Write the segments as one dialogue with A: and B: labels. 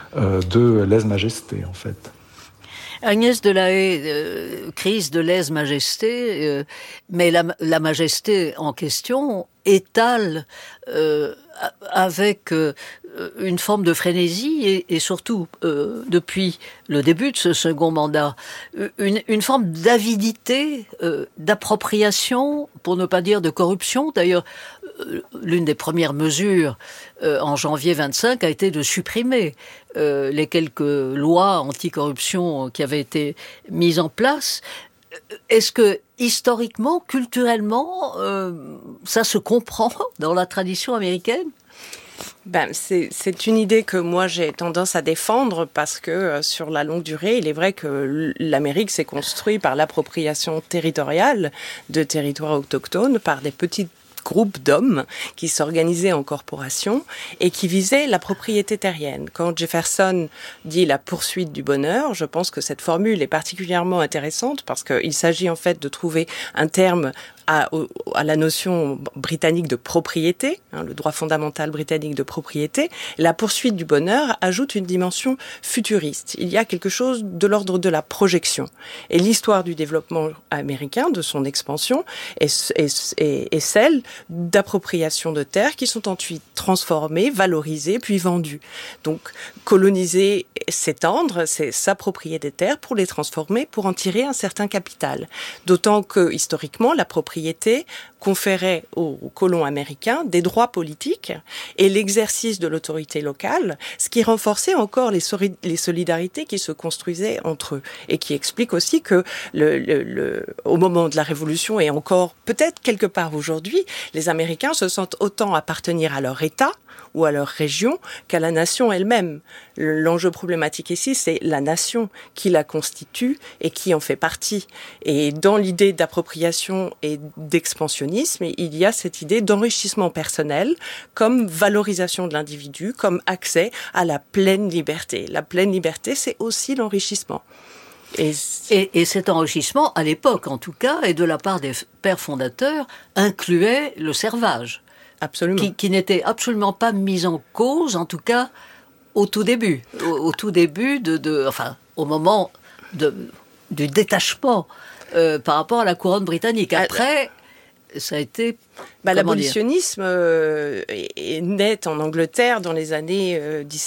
A: de lèse-majesté, en fait.
B: Agnès Delahaye, crise de lèse-majesté, mais la majesté en question étale avec une forme de frénésie et surtout, depuis le début de ce second mandat, une forme d'avidité, d'appropriation, pour ne pas dire de corruption. D'ailleurs, l'une des premières mesures en janvier 25 a été de supprimer les quelques lois anticorruption qui avaient été mises en place. Est-ce que, historiquement, culturellement, ça se comprend dans la tradition américaine ?
C: C'est une idée que moi j'ai tendance à défendre parce que sur la longue durée, il est vrai que l'Amérique s'est construite par l'appropriation territoriale de territoires autochtones par des petites groupes d'hommes qui s'organisaient en corporations et qui visaient la propriété terrienne. Quand Jefferson dit la poursuite du bonheur, je pense que cette formule est particulièrement intéressante parce qu'il s'agit en fait de trouver un terme à la notion britannique de propriété, le droit fondamental britannique de propriété. La poursuite du bonheur ajoute une dimension futuriste. Il y a quelque chose de l'ordre de la projection. Et l'histoire du développement américain, de son expansion, est celle d'appropriation de terres qui sont ensuite transformées, valorisées, puis vendues. Donc, coloniser, s'étendre, c'est s'approprier des terres pour les transformer, pour en tirer un certain capital. D'autant que, historiquement, la propriété conférait aux colons américains des droits politiques et l'exercice de l'autorité locale, ce qui renforçait encore les solidarités qui se construisaient entre eux et qui explique aussi que au moment de la Révolution et encore peut-être quelque part aujourd'hui, les Américains se sentent autant appartenir à leur État ou à leur région qu'à la nation elle-même. L'enjeu problématique ici, c'est la nation qui la constitue et qui en fait partie. Et dans l'idée d'appropriation et d'expansionnisme, il y a cette idée d'enrichissement personnel comme valorisation de l'individu, comme accès à la pleine liberté. La pleine liberté, c'est aussi l'enrichissement.
B: Et cet enrichissement, à l'époque en tout cas, et de la part des pères fondateurs, incluait le servage.
C: Absolument.
B: Qui n'était absolument pas mise en cause, en tout cas au tout début. Au tout début, au moment du détachement par rapport à la couronne britannique. Après, ça a été...
C: l'abolitionnisme est net en Angleterre dans les années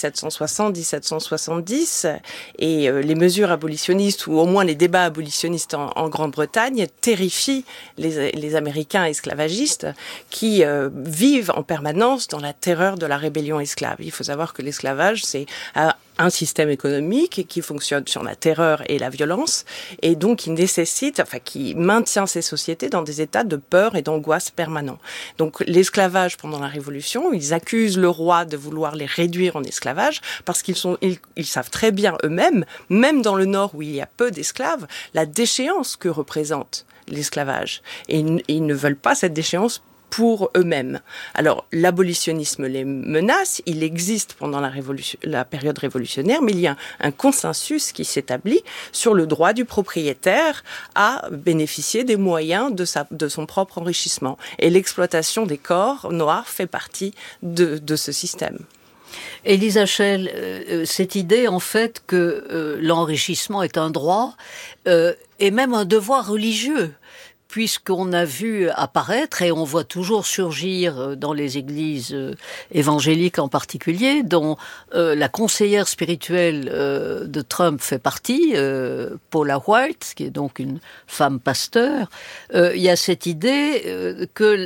C: 1760-1770 et les mesures abolitionnistes ou au moins les débats abolitionnistes en Grande-Bretagne terrifient les Américains esclavagistes qui vivent en permanence dans la terreur de la rébellion esclave. Il faut savoir que l'esclavage, c'est un système économique qui fonctionne sur la terreur et la violence et donc qui maintient ces sociétés dans des états de peur et d'angoisse permanents. Donc l'esclavage pendant la Révolution, ils accusent le roi de vouloir les réduire en esclavage parce qu'ils savent très bien eux-mêmes, même dans le Nord où il y a peu d'esclaves, la déchéance que représente l'esclavage. Et ils ne veulent pas cette déchéance pour eux-mêmes. Alors, l'abolitionnisme les menace, il existe pendant la période révolutionnaire, mais il y a un consensus qui s'établit sur le droit du propriétaire à bénéficier des moyens de son propre enrichissement. Et l'exploitation des corps noirs fait partie de ce système.
B: Élisa Schell, cette idée en fait que l'enrichissement est un droit et même un devoir religieux, puisqu'on a vu apparaître, et on voit toujours surgir dans les églises évangéliques en particulier, dont la conseillère spirituelle de Trump fait partie, Paula White, qui est donc une femme pasteur. Il y a cette idée que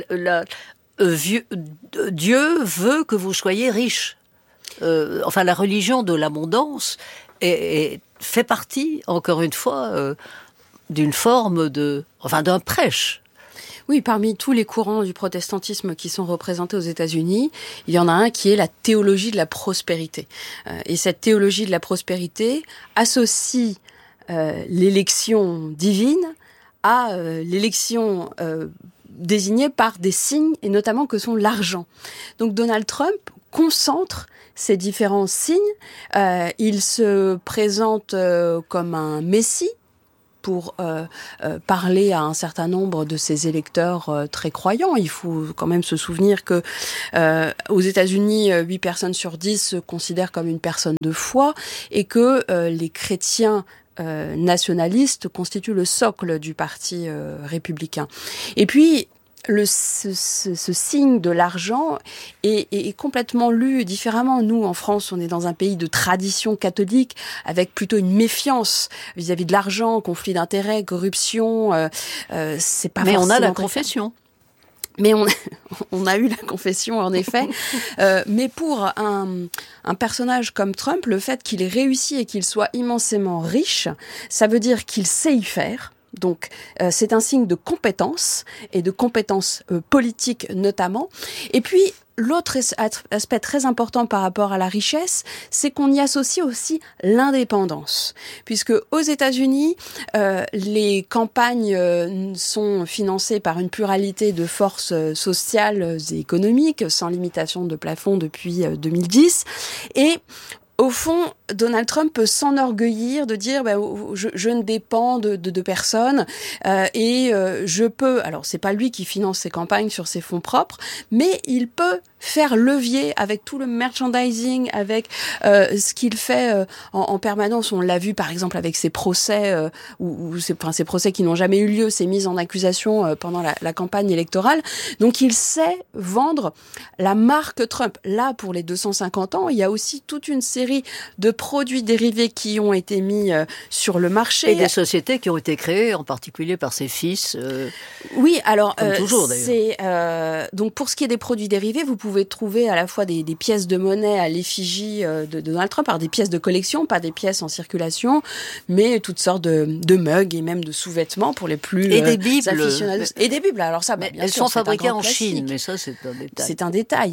B: Dieu veut que vous soyez riches. La religion de l'abondance fait partie, encore une fois, d'une forme d'un prêche.
D: Oui, parmi tous les courants du protestantisme qui sont représentés aux États-Unis, il y en a un qui est la théologie de la prospérité. Et cette théologie de la prospérité associe l'élection divine à l'élection désignée par des signes, et notamment que sont l'argent. Donc Donald Trump concentre ces différents signes. Il se présente comme un messie, pour parler à un certain nombre de ses électeurs très croyants. Il faut quand même se souvenir que aux États-Unis, 8 personnes sur 10 se considèrent comme une personne de foi et que les chrétiens nationalistes constituent le socle du parti républicain. Et puis, ce signe de l'argent est complètement lu différemment. Nous, en France, on est dans un pays de tradition catholique, avec plutôt une méfiance vis-à-vis de l'argent, conflit d'intérêts, corruption. C'est pas.
B: Mais on a la confession.
D: Mais on a eu la confession, en effet. Mais pour un personnage comme Trump, le fait qu'il ait réussi et qu'il soit immensément riche, ça veut dire qu'il sait y faire. Donc, c'est un signe de compétence, et de compétence politique notamment. Et puis, l'autre aspect très important par rapport à la richesse, c'est qu'on y associe aussi l'indépendance. Puisque aux États-Unis, les campagnes sont financées par une pluralité de forces sociales et économiques, sans limitation de plafond depuis 2010. Et au fond, Donald Trump peut s'enorgueillir de dire je ne dépends de personne et je peux. Alors c'est pas lui qui finance ses campagnes sur ses fonds propres, mais il peut faire levier avec tout le merchandising, avec ce qu'il fait en permanence. On l'a vu par exemple avec ses procès ces procès qui n'ont jamais eu lieu, ses mises en accusation pendant la campagne électorale. Donc il sait vendre la marque Trump. Là, pour les 250 ans, il y a aussi toute une série de produits dérivés qui ont été mis sur le marché.
B: Et des sociétés qui ont été créées, en particulier par ses fils.
D: Oui, alors,
B: comme toujours, d'ailleurs.
D: Donc pour ce qui est des produits dérivés, vous pouvez trouver à la fois des pièces de monnaie à l'effigie de Donald Trump, alors des pièces de collection, pas des pièces en circulation, mais toutes sortes de mugs et même de sous-vêtements pour les plus
B: et des bibles.
D: aficionados. Et des bibles, alors ça, bien
B: elles
D: sûr,
B: sont fabriquées en
D: classique.
B: Chine, mais ça, c'est un détail.
D: C'est un détail.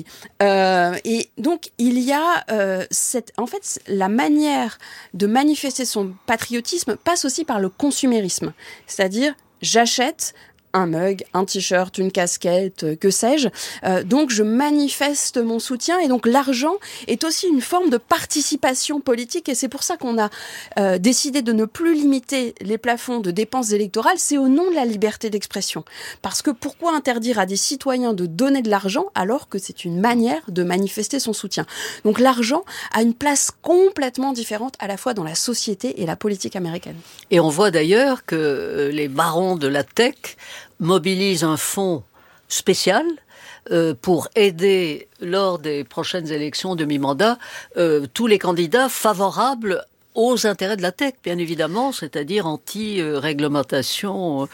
D: Et donc, il y a en fait, la manière de manifester son patriotisme passe aussi par le consumérisme. C'est-à-dire, j'achète un mug, un t-shirt, une casquette, que sais-je. Donc, je manifeste mon soutien. Et donc, l'argent est aussi une forme de participation politique. Et c'est pour ça qu'on a décidé de ne plus limiter les plafonds de dépenses électorales. C'est au nom de la liberté d'expression. Parce que pourquoi interdire à des citoyens de donner de l'argent alors que c'est une manière de manifester son soutien? Donc, l'argent a une place complètement différente à la fois dans la société et la politique américaine.
B: Et on voit d'ailleurs que les barons de la tech mobilise un fonds spécial pour aider, lors des prochaines élections de mi-mandat, tous les candidats favorables aux intérêts de la tech, bien évidemment, c'est-à-dire anti-réglementation.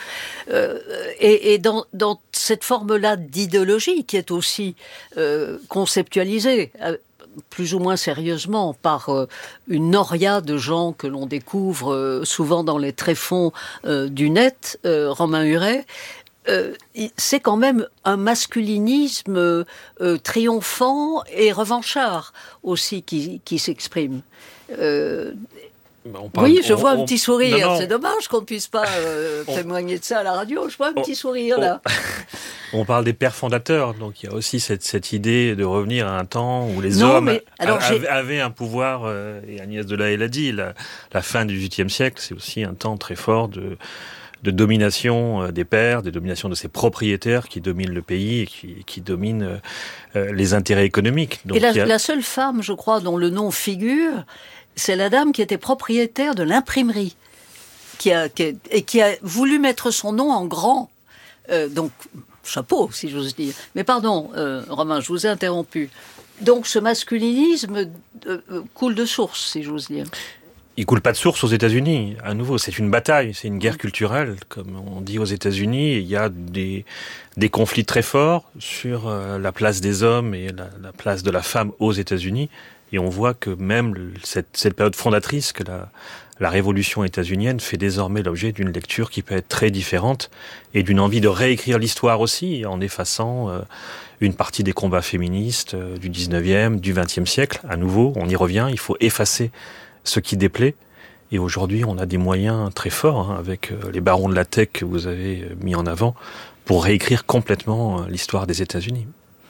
B: Et dans cette forme-là d'idéologie qui est aussi conceptualisée plus ou moins sérieusement par une noria de gens que l'on découvre souvent dans les tréfonds du net, Romain Huret, c'est quand même un masculinisme triomphant et revanchard aussi qui s'exprime. Oui, je vois un petit sourire. Non. C'est dommage qu'on ne puisse pas témoigner de ça à la radio. Je vois un petit sourire là.
E: On parle des pères fondateurs, donc il y a aussi cette idée de revenir à un temps où les hommes avaient un pouvoir, et Agnès Delahaye l'a dit, la fin du XVIIIe siècle, c'est aussi un temps très fort de domination des pères, de domination de ces propriétaires qui dominent le pays et qui dominent les intérêts économiques. Donc,
B: et la seule femme, je crois, dont le nom figure, c'est la dame qui était propriétaire de l'imprimerie, qui a voulu mettre son nom en grand. Donc, chapeau, si j'ose dire. Mais pardon, Romain, je vous ai interrompu. Donc, ce masculinisme coule de source, si j'ose dire.
E: Il coule pas de source aux États-Unis. À nouveau, c'est une bataille, c'est une guerre culturelle, comme on dit aux États-Unis. Il y a des conflits très forts sur la place des hommes et la place de la femme aux États-Unis. Et on voit que même cette période fondatrice que la révolution états-unienne fait désormais l'objet d'une lecture qui peut être très différente et d'une envie de réécrire l'histoire aussi, en effaçant une partie des combats féministes du 19e, du 20e siècle. À nouveau, on y revient, il faut effacer ce qui déplaît. Et aujourd'hui, on a des moyens très forts, avec les barons de la tech que vous avez mis en avant, pour réécrire complètement l'histoire des États-Unis.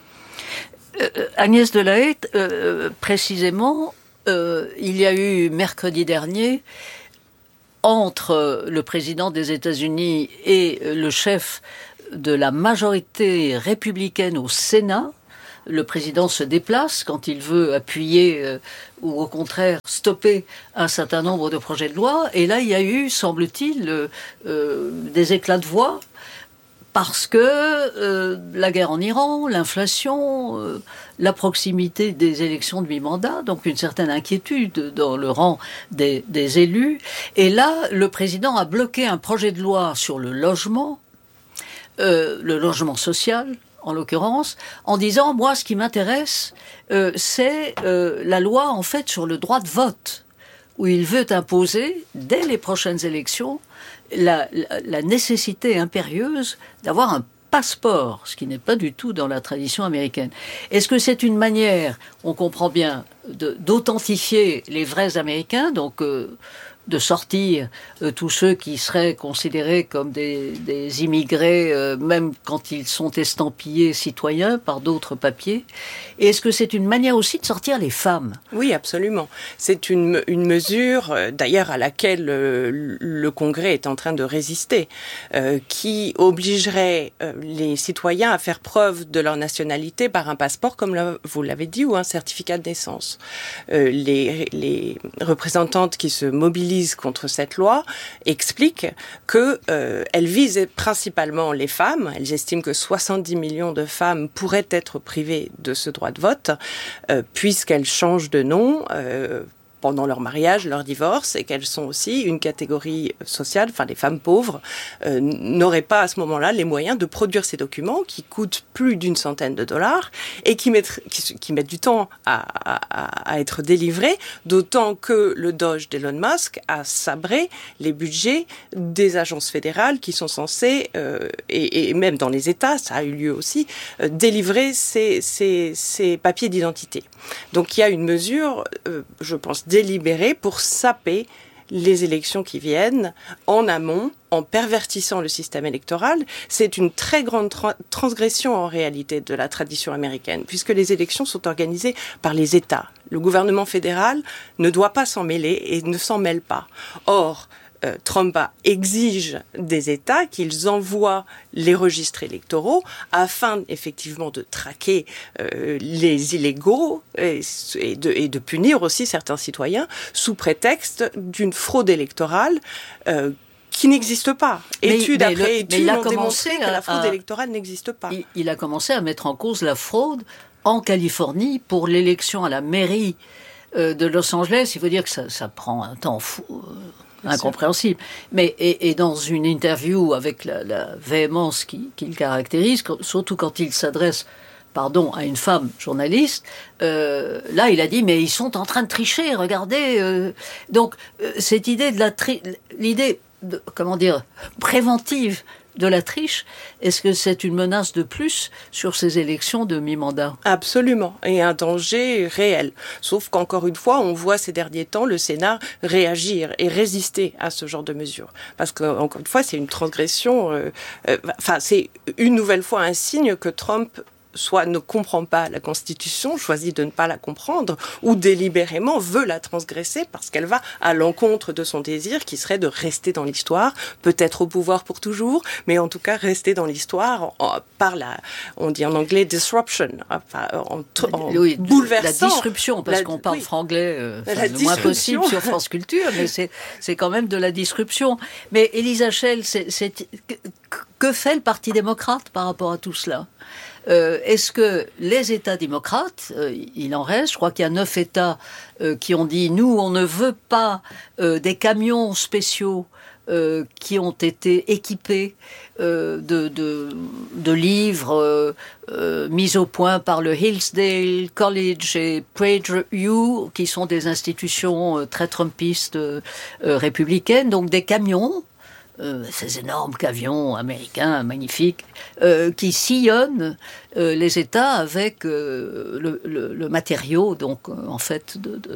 B: Agnès Delahaye, précisément, il y a eu mercredi dernier entre le président des États-Unis et le chef de la majorité républicaine au Sénat. Le président se déplace quand il veut appuyer ou au contraire stopper un certain nombre de projets de loi. Et là, il y a eu, semble-t-il, des éclats de voix parce que la guerre en Iran, l'inflation, la proximité des élections de mi-mandat, donc une certaine inquiétude dans le rang des élus. Et là, le président a bloqué un projet de loi sur le logement social, en l'occurrence, en disant, moi, ce qui m'intéresse, c'est la loi, en fait, sur le droit de vote, où il veut imposer, dès les prochaines élections, la nécessité impérieuse d'avoir un passeport, ce qui n'est pas du tout dans la tradition américaine. Est-ce que c'est une manière, on comprend bien, d'authentifier les vrais Américains, donc de sortir tous ceux qui seraient considérés comme des immigrés, même quand ils sont estampillés citoyens par d'autres papiers. Et est-ce que c'est une manière aussi de sortir les femmes ?
C: Oui, absolument. C'est une mesure, d'ailleurs, à laquelle le Congrès est en train de résister, qui obligerait les citoyens à faire preuve de leur nationalité par un passeport, comme vous l'avez dit, ou un certificat de naissance. Les représentantes qui se mobilisent contre cette loi expliquent qu'elle vise principalement les femmes. Elles estiment que 70 millions de femmes pourraient être privées de ce droit de vote puisqu'elles changent de nom pendant leur mariage, leur divorce, et qu'elles sont aussi une catégorie sociale, enfin les femmes pauvres, n'auraient pas à ce moment-là les moyens de produire ces documents qui coûtent plus d'100 $, et qui mettent du temps à être délivrés, d'autant que le Doge d'Elon Musk a sabré les budgets des agences fédérales qui sont censées, et même dans les États, ça a eu lieu aussi, délivrer ces papiers d'identité. Donc il y a une mesure, je pense, délibérée pour saper les élections qui viennent en amont, en pervertissant le système électoral. C'est une très grande transgression en réalité de la tradition américaine, puisque les élections sont organisées par les États. Le gouvernement fédéral ne doit pas s'en mêler et ne s'en mêle pas. Or, Trump exige des États qu'ils envoient les registres électoraux afin effectivement de traquer les illégaux et de punir aussi certains citoyens sous prétexte d'une fraude électorale qui n'existe pas. Étude après étude ont démontré que la fraude électorale n'existe pas.
B: Il a commencé à mettre en cause la fraude en Californie pour l'élection à la mairie de Los Angeles. Il faut dire que ça prend un temps fou. Incompréhensible. Mais et dans une interview avec la véhémence qui le caractérise, surtout quand il s'adresse à une femme journaliste, là il a dit mais ils sont en train de tricher, regardez. Donc cette idée l'idée préventive de la triche, est-ce que c'est une menace de plus sur ces élections de mi-mandat ?
C: Absolument, et un danger réel. Sauf qu'encore une fois, on voit ces derniers temps le Sénat réagir et résister à ce genre de mesures. Parce qu'encore une fois, c'est une transgression, c'est une nouvelle fois un signe que Trump soit ne comprend pas la Constitution, choisit de ne pas la comprendre, ou délibérément veut la transgresser parce qu'elle va à l'encontre de son désir qui serait de rester dans l'histoire, peut-être au pouvoir pour toujours, mais en tout cas rester dans l'histoire par on dit en anglais disruption, en bouleversant.
B: La disruption, parce qu'on parle franglais le moins possible sur France Culture, mais c'est quand même de la disruption. Mais Elisa Schell, que fait le Parti démocrate par rapport à tout cela ? Est-ce que les États démocrates, il en reste, je crois qu'il y a 9 États qui ont dit « Nous, on ne veut pas des camions spéciaux qui ont été équipés de livres mis au point par le Hillsdale College et PragerU, qui sont des institutions très trumpistes républicaines, donc des camions ». Ces énormes camions américains magnifiques qui sillonnent les États avec le matériau, donc en fait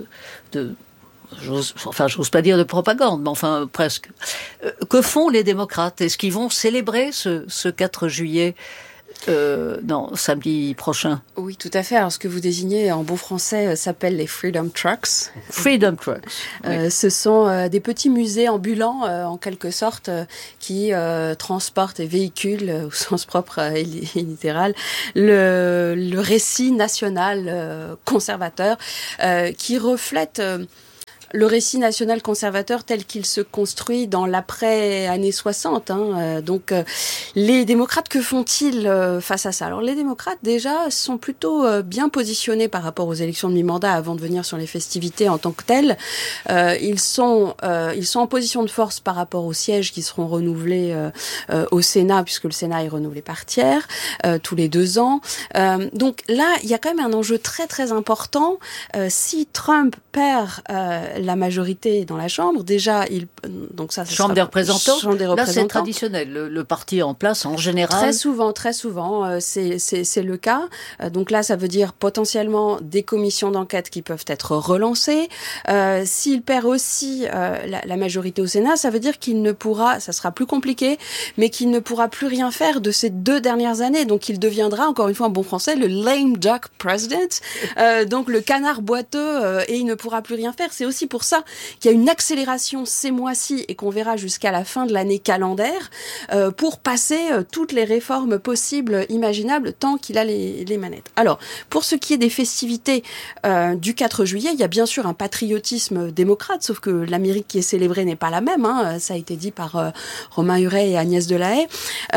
B: j'ose pas dire de propagande, mais enfin presque. Que font les démocrates ? Est-ce qu'ils vont célébrer ce 4 juillet samedi prochain.
D: Oui, tout à fait. Alors, ce que vous désignez en bon français s'appelle les Freedom Trucks.
B: Freedom Trucks. Oui.
D: Ce sont des petits musées ambulants, en quelque sorte, qui transportent et véhiculent, au sens propre et littéral, le récit national conservateur qui reflète... le récit national conservateur tel qu'il se construit dans l'après-années 60. Donc, les démocrates, que font-ils face à ça? Alors, les démocrates, déjà, sont plutôt bien positionnés par rapport aux élections de mi-mandat avant de venir sur les festivités en tant que telles. Ils sont en position de force par rapport aux sièges qui seront renouvelés au Sénat, puisque le Sénat est renouvelé par tiers, tous les 2 ans. Donc là, il y a quand même un enjeu très, très important. Si Trump perd la majorité dans la Chambre, déjà,
B: Chambre des représentants.
D: Chambre des représentants.
B: Là, c'est traditionnel. Le parti en place, en général.
D: Très souvent, c'est le cas. Donc là, ça veut dire potentiellement des commissions d'enquête qui peuvent être relancées. S'il perd aussi la majorité au Sénat, ça veut dire qu'il ne pourra, ça sera plus compliqué, mais qu'il ne pourra plus rien faire de ces 2 dernières années. Donc il deviendra, encore une fois en bon français, le lame duck president, donc le canard boiteux, et il ne pourra plus rien faire. C'est aussi pour ça qu'il y a une accélération ces mois-ci et qu'on verra jusqu'à la fin de l'année calendaire pour passer toutes les réformes possibles, imaginables, tant qu'il a les manettes. Alors, pour ce qui est des festivités du 4 juillet, il y a bien sûr un patriotisme démocrate, sauf que l'Amérique qui est célébrée n'est pas la même. Ça a été dit par Romain Huret et Agnès Delahaye.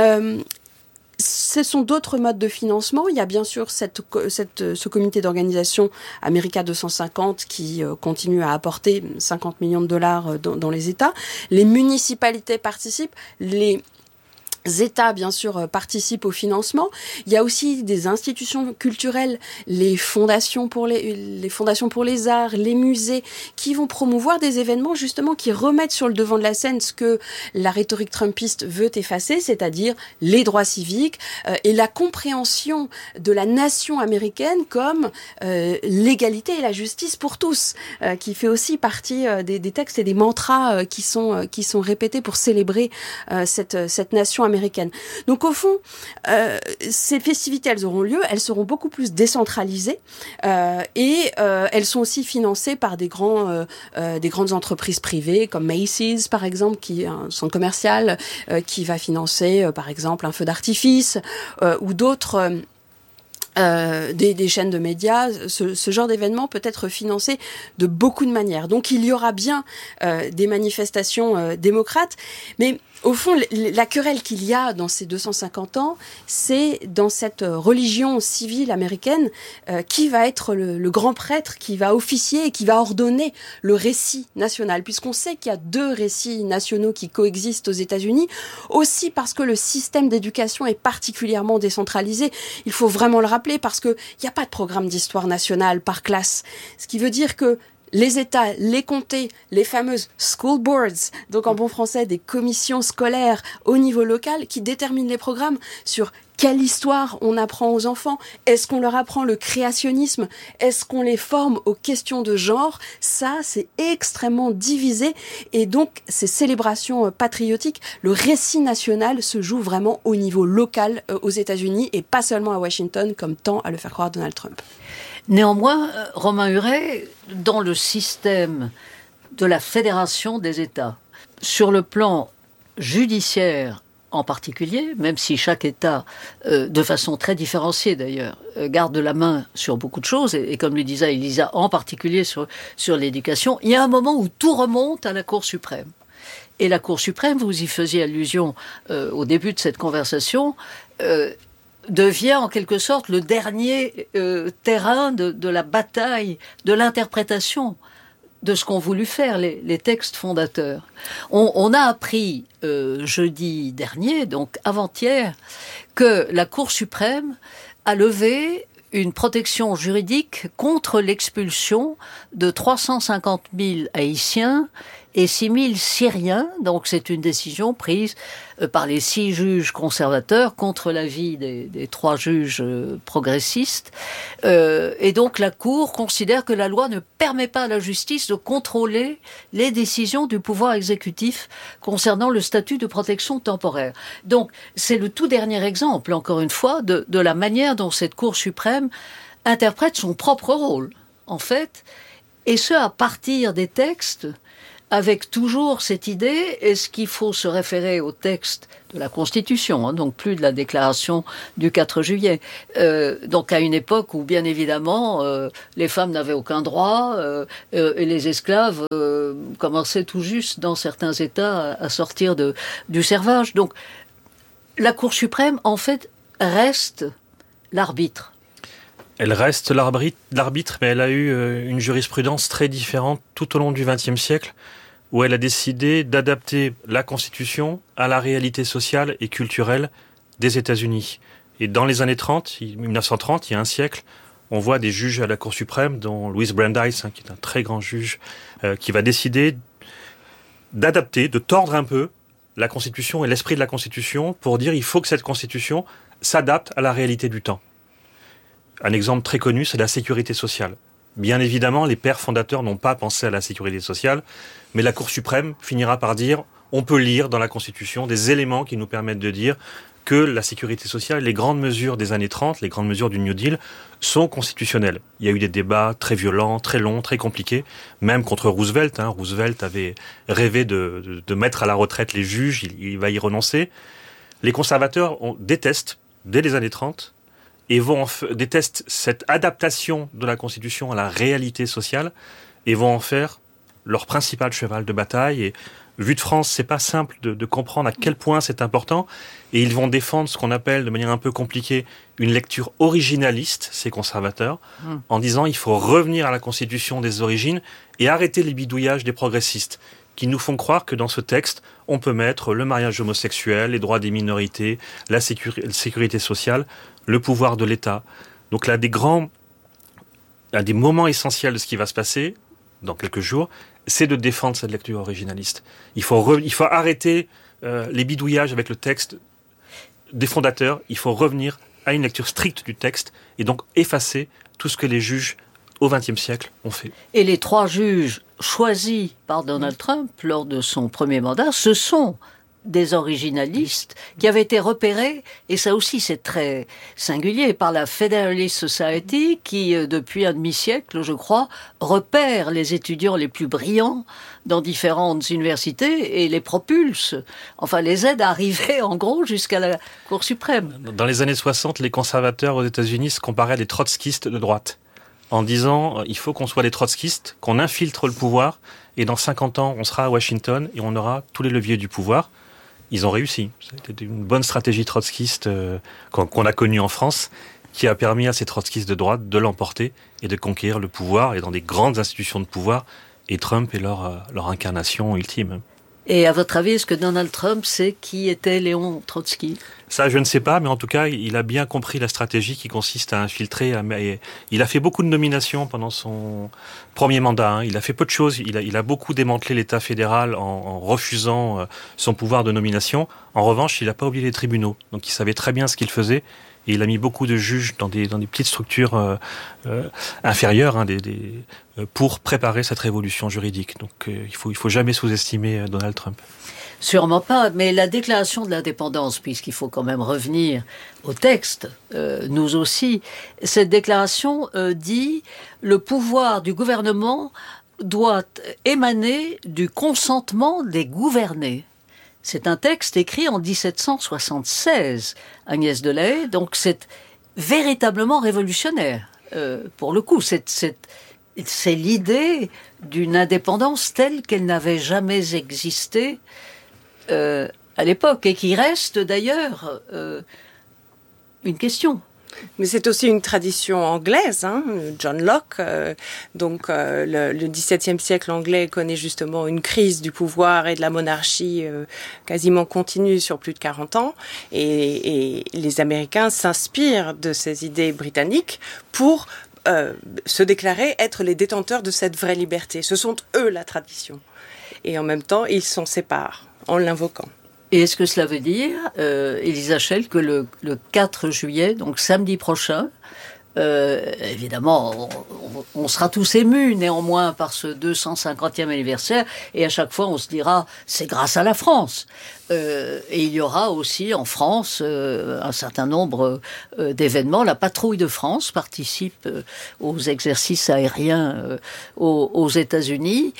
D: Ce sont d'autres modes de financement. Il y a bien sûr ce comité d'organisation America 250 qui continue à apporter 50 millions de dollars dans les États. Les municipalités participent, les États, bien sûr, participent au financement. Il y a aussi des institutions culturelles, les fondations pour les arts, les musées, qui vont promouvoir des événements, justement, qui remettent sur le devant de la scène ce que la rhétorique trumpiste veut effacer, c'est-à-dire les droits civiques et la compréhension de la nation américaine comme l'égalité et la justice pour tous, qui fait aussi partie des textes et des mantras qui sont répétés pour célébrer cette nation américaine. Donc au fond, ces festivités, elles auront lieu, elles seront beaucoup plus décentralisées et elles sont aussi financées par des grandes entreprises privées comme Macy's par exemple, qui est un centre commercial qui va financer par exemple un feu d'artifice ou d'autres. Des chaînes de médias, ce genre d'événement peut être financé de beaucoup de manières. Donc il y aura bien des manifestations démocrates, mais au fond, la querelle qu'il y a dans ces 250 ans, c'est dans cette religion civile américaine qui va être le grand prêtre, qui va officier et qui va ordonner le récit national, puisqu'on sait qu'il y a 2 récits nationaux qui coexistent aux États-Unis, aussi parce que le système d'éducation est particulièrement décentralisé. Il faut vraiment le rappeler, parce qu'il n'y a pas de programme d'histoire nationale par classe, ce qui veut dire que les États, les comtés, les fameuses school boards, donc en bon français des commissions scolaires au niveau local qui déterminent les programmes sur quelle histoire on apprend aux enfants. Est-ce qu'on leur apprend le créationnisme? Est-ce qu'on les forme aux questions de genre? Ça, c'est extrêmement divisé. Et donc, ces célébrations patriotiques, le récit national se joue vraiment au niveau local aux États-Unis et pas seulement à Washington, comme tend à le faire croire Donald Trump.
B: Néanmoins, Romain Huret, dans le système de la fédération des États, sur le plan judiciaire en particulier, même si chaque État, de façon très différenciée d'ailleurs, garde la main sur beaucoup de choses, et comme le disait Elisa, en particulier sur l'éducation, il y a un moment où tout remonte à la Cour suprême. Et la Cour suprême, vous y faisiez allusion au début de cette conversation, devient en quelque sorte le dernier terrain de la bataille, de l'interprétation de ce qu'ont voulu faire les textes fondateurs. On a appris jeudi dernier, donc avant-hier, que la Cour suprême a levé une protection juridique contre l'expulsion de 350 000 Haïtiens et 6 000 Syriens. Donc c'est une décision prise par les 6 juges conservateurs contre l'avis des 3 juges progressistes. Et donc la Cour considère que la loi ne permet pas à la justice de contrôler les décisions du pouvoir exécutif concernant le statut de protection temporaire. Donc c'est le tout dernier exemple, encore une fois, de la manière dont cette Cour suprême interprète son propre rôle, en fait, et ce à partir des textes, avec toujours cette idée, est-ce qu'il faut se référer au texte de la Constitution, donc plus de la déclaration du 4 juillet, donc à une époque où, bien évidemment, les femmes n'avaient aucun droit, et les esclaves commençaient tout juste, dans certains États, à sortir du servage. Donc, la Cour suprême, en fait, reste l'arbitre.
E: Elle reste l'arbitre, mais elle a eu une jurisprudence très différente tout au long du XXe siècle, où elle a décidé d'adapter la Constitution à la réalité sociale et culturelle des États-Unis. Et dans les années 1930, il y a un siècle, on voit des juges à la Cour suprême, dont Louis Brandeis, qui est un très grand juge, qui va décider d'adapter, de tordre un peu la Constitution et l'esprit de la Constitution pour dire il faut que cette Constitution s'adapte à la réalité du temps. Un exemple très connu, c'est la sécurité sociale. Bien évidemment, les pères fondateurs n'ont pas pensé à la sécurité sociale, mais la Cour suprême finira par dire on peut lire dans la Constitution des éléments qui nous permettent de dire que la sécurité sociale, les grandes mesures des années 30, les grandes mesures du New Deal, sont constitutionnelles. Il y a eu des débats très violents, très longs, très compliqués, même contre Roosevelt. Roosevelt avait rêvé de mettre à la retraite les juges, il va y renoncer. Les conservateurs détestent, dès les années 30, et détestent cette adaptation de la Constitution à la réalité sociale, et vont en faire leur principal cheval de bataille. Et vu de France, c'est pas simple de comprendre à quel point c'est important, et ils vont défendre ce qu'on appelle, de manière un peu compliquée, une lecture originaliste, ces conservateurs, en disant il faut revenir à la Constitution des origines et arrêter les bidouillages des progressistes, qui nous font croire que dans ce texte, on peut mettre le mariage homosexuel, les droits des minorités, la sécurité sociale, le pouvoir de l'État. Donc là, un des moments essentiels de ce qui va se passer dans quelques jours, c'est de défendre cette lecture originaliste. Il faut arrêter les bidouillages avec le texte des fondateurs. Il faut revenir à une lecture stricte du texte et donc effacer tout ce que les juges au XXe siècle ont fait.
B: Et les 3 juges choisis par Donald Trump lors de son premier mandat, ce sont des originalistes qui avaient été repérés, et ça aussi c'est très singulier, par la Federalist Society qui, depuis un demi-siècle, je crois, repère les étudiants les plus brillants dans différentes universités et les propulse, enfin les aide à arriver en gros jusqu'à la Cour suprême.
E: Dans les années 60, les conservateurs aux États-Unis se comparaient à des trotskistes de droite, en disant il faut qu'on soit des trotskistes, qu'on infiltre le pouvoir, et dans 50 ans on sera à Washington et on aura tous les leviers du pouvoir. Ils ont réussi. C'était une bonne stratégie trotskiste qu'on a connue en France, qui a permis à ces trotskistes de droite de l'emporter et de conquérir le pouvoir, et dans des grandes institutions de pouvoir, et Trump est leur incarnation ultime.
B: Et à votre avis, est-ce que Donald Trump sait qui était Léon Trotsky ?
E: Ça, je ne sais pas, mais en tout cas, il a bien compris la stratégie qui consiste à infiltrer. Il a fait beaucoup de nominations pendant son premier mandat. Il a fait peu de choses. Il a beaucoup démantelé l'État fédéral en refusant son pouvoir de nomination. En revanche, il n'a pas oublié les tribunaux. Donc, il savait très bien ce qu'il faisait. Et il a mis beaucoup de juges dans des petites structures inférieures pour préparer cette révolution juridique. Donc il faut jamais sous-estimer Donald Trump.
B: Sûrement pas, mais la déclaration de l'indépendance, puisqu'il faut quand même revenir au texte, nous aussi, cette déclaration dit « Le pouvoir du gouvernement doit émaner du consentement des gouvernés ». C'est un texte écrit en 1776, Agnès Delahaye, donc c'est véritablement révolutionnaire. Pour le coup, c'est l'idée d'une indépendance telle qu'elle n'avait jamais existé à l'époque, et qui reste d'ailleurs une question.
C: Mais c'est aussi une tradition anglaise, John Locke. Le XVIIe siècle anglais connaît justement une crise du pouvoir et de la monarchie quasiment continue sur plus de 40 ans. Et les Américains s'inspirent de ces idées britanniques pour se déclarer être les détenteurs de cette vraie liberté. Ce sont eux la tradition. et en même temps, ils s'en séparent en l'invoquant.
B: Et est-ce que cela veut dire, Elisa Schell, que le 4 juillet, donc samedi prochain, évidemment, on sera tous émus néanmoins par ce 250e anniversaire, et à chaque fois on se dira c'est grâce à la France. Et il y aura aussi en France un certain nombre d'événements. La patrouille de France participe aux exercices aériens aux États-Unis.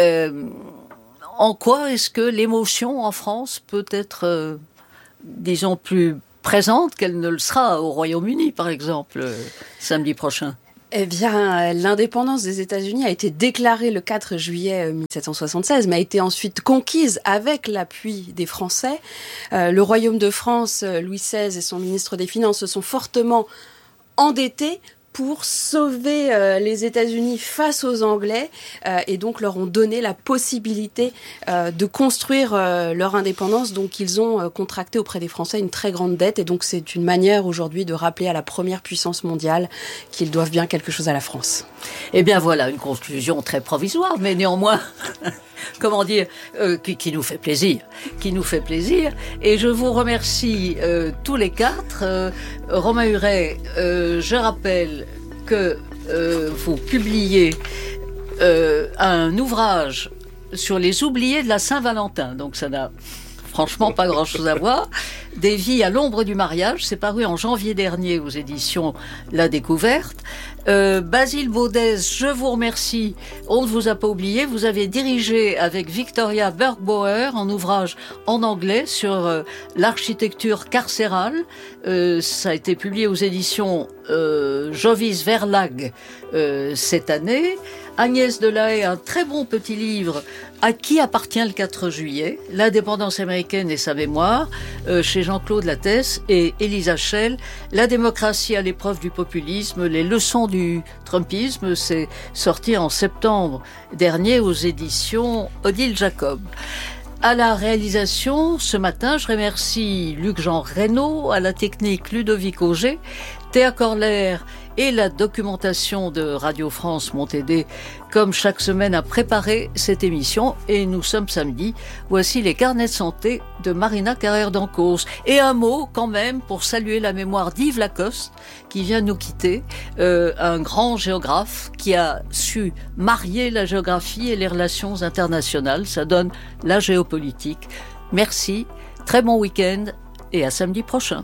B: En quoi est-ce que l'émotion en France peut être, disons, plus présente qu'elle ne le sera au Royaume-Uni, par exemple, samedi prochain?
D: Eh bien, l'indépendance des États-Unis a été déclarée le 4 juillet 1776, mais a été ensuite conquise avec l'appui des Français. Le Royaume de France, Louis XVI et son ministre des Finances se sont fortement endettés pour sauver les États-Unis face aux Anglais et donc leur ont donné la possibilité de construire leur indépendance. Donc ils ont contracté auprès des Français une très grande dette et donc c'est une manière aujourd'hui de rappeler à la première puissance mondiale qu'ils doivent bien quelque chose à la France.
B: Eh bien voilà, une conclusion très provisoire, mais néanmoins... comment dire, qui nous fait plaisir, Et je vous remercie tous les quatre. Romain Huret, je rappelle que vous publiez un ouvrage sur les oubliés de la Saint-Valentin. Donc ça n'a franchement pas grand-chose à voir. Des vies à l'ombre du mariage, c'est paru en janvier dernier aux éditions La Découverte. Basile Baudès, je vous remercie. On ne vous a pas oublié. Vous avez dirigé avec Victoria Bergbauer un ouvrage en anglais sur l'architecture carcérale. Ça a été publié aux éditions Jovis Verlag cette année. Agnès Delahaye, un très bon petit livre, À qui appartient le 4 juillet, l'indépendance américaine et sa mémoire, chez Jean-Claude Lattès et Elisa Schell, La démocratie à l'épreuve du populisme, les leçons du trumpisme, c'est sorti en septembre dernier aux éditions Odile Jacob. À la réalisation, ce matin, je remercie Luc-Jean Reynaud, à la technique Ludovic Auger, Théa Corler et la documentation de Radio France m'ont aidé, comme chaque semaine, à préparer cette émission. Et nous sommes samedi. Voici les carnets de santé de Marina Carrère-Dancos. Et un mot, quand même, pour saluer la mémoire d'Yves Lacoste, qui vient nous quitter, un grand géographe qui a su marier la géographie et les relations internationales. Ça donne la géopolitique. Merci, très bon week-end et à samedi prochain.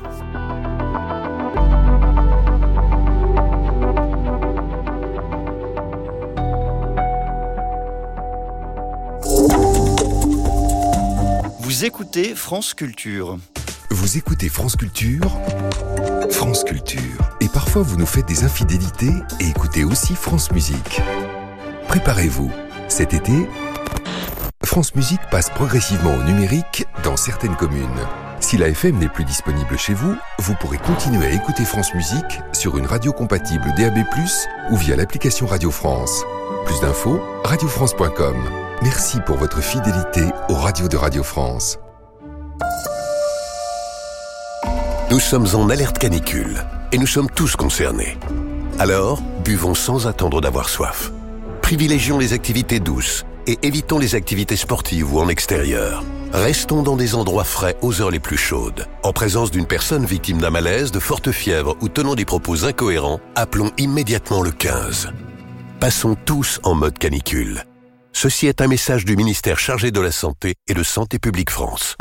F: Vous écoutez France Culture.
G: Vous écoutez France Culture, France Culture. Et parfois vous nous faites des infidélités et écoutez aussi France Musique. Préparez-vous, cet été, France Musique passe progressivement au numérique dans certaines communes. Si la FM n'est plus disponible chez vous, vous pourrez continuer à écouter France Musique sur une radio compatible DAB+, ou via l'application Radio France. Plus d'infos, radiofrance.com. Merci pour votre fidélité aux radios de Radio France.
H: Nous sommes en alerte canicule et nous sommes tous concernés. Alors, buvons sans attendre d'avoir soif. Privilégions les activités douces et évitons les activités sportives ou en extérieur. Restons dans des endroits frais aux heures les plus chaudes. En présence d'une personne victime d'un malaise, de forte fièvre ou tenant des propos incohérents, appelons immédiatement le 15. Passons tous en mode canicule. Ceci est un message du ministère chargé de la Santé et de Santé publique France.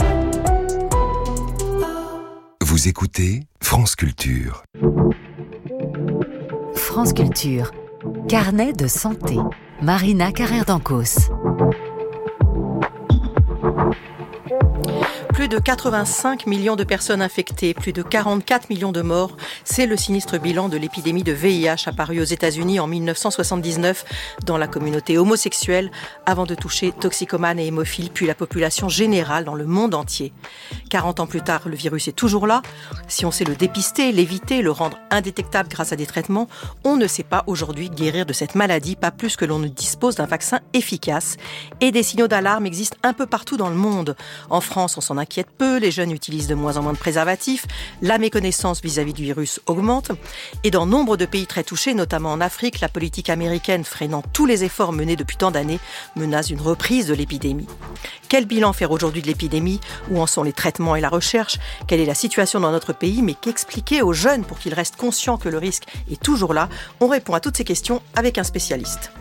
G: Vous écoutez France Culture.
I: France Culture. Carnet de santé. Marina Carrère-Dancos.
J: Plus de 85 millions de personnes infectées, plus de 44 millions de morts, c'est le sinistre bilan de l'épidémie de VIH apparue aux États-Unis en 1979 dans la communauté homosexuelle, avant de toucher toxicomanes et hémophiles, puis la population générale dans le monde entier. 40 ans plus tard, le virus est toujours là. Si on sait le dépister, l'éviter, le rendre indétectable grâce à des traitements, on ne sait pas aujourd'hui guérir de cette maladie, pas plus que l'on ne dispose d'un vaccin efficace. Et des signaux d'alarme existent un peu partout dans le monde. En France, on s'en inquiète s'inquiètent peu, les jeunes utilisent de moins en moins de préservatifs, la méconnaissance vis-à-vis du virus augmente. Et dans nombre de pays très touchés, notamment en Afrique, la politique américaine, freinant tous les efforts menés depuis tant d'années, menace une reprise de l'épidémie. Quel bilan faire aujourd'hui de l'épidémie? Où en sont les traitements et la recherche? Quelle est la situation dans notre pays? Mais qu'expliquer aux jeunes pour qu'ils restent conscients que le risque est toujours là? On répond à toutes ces questions avec un spécialiste.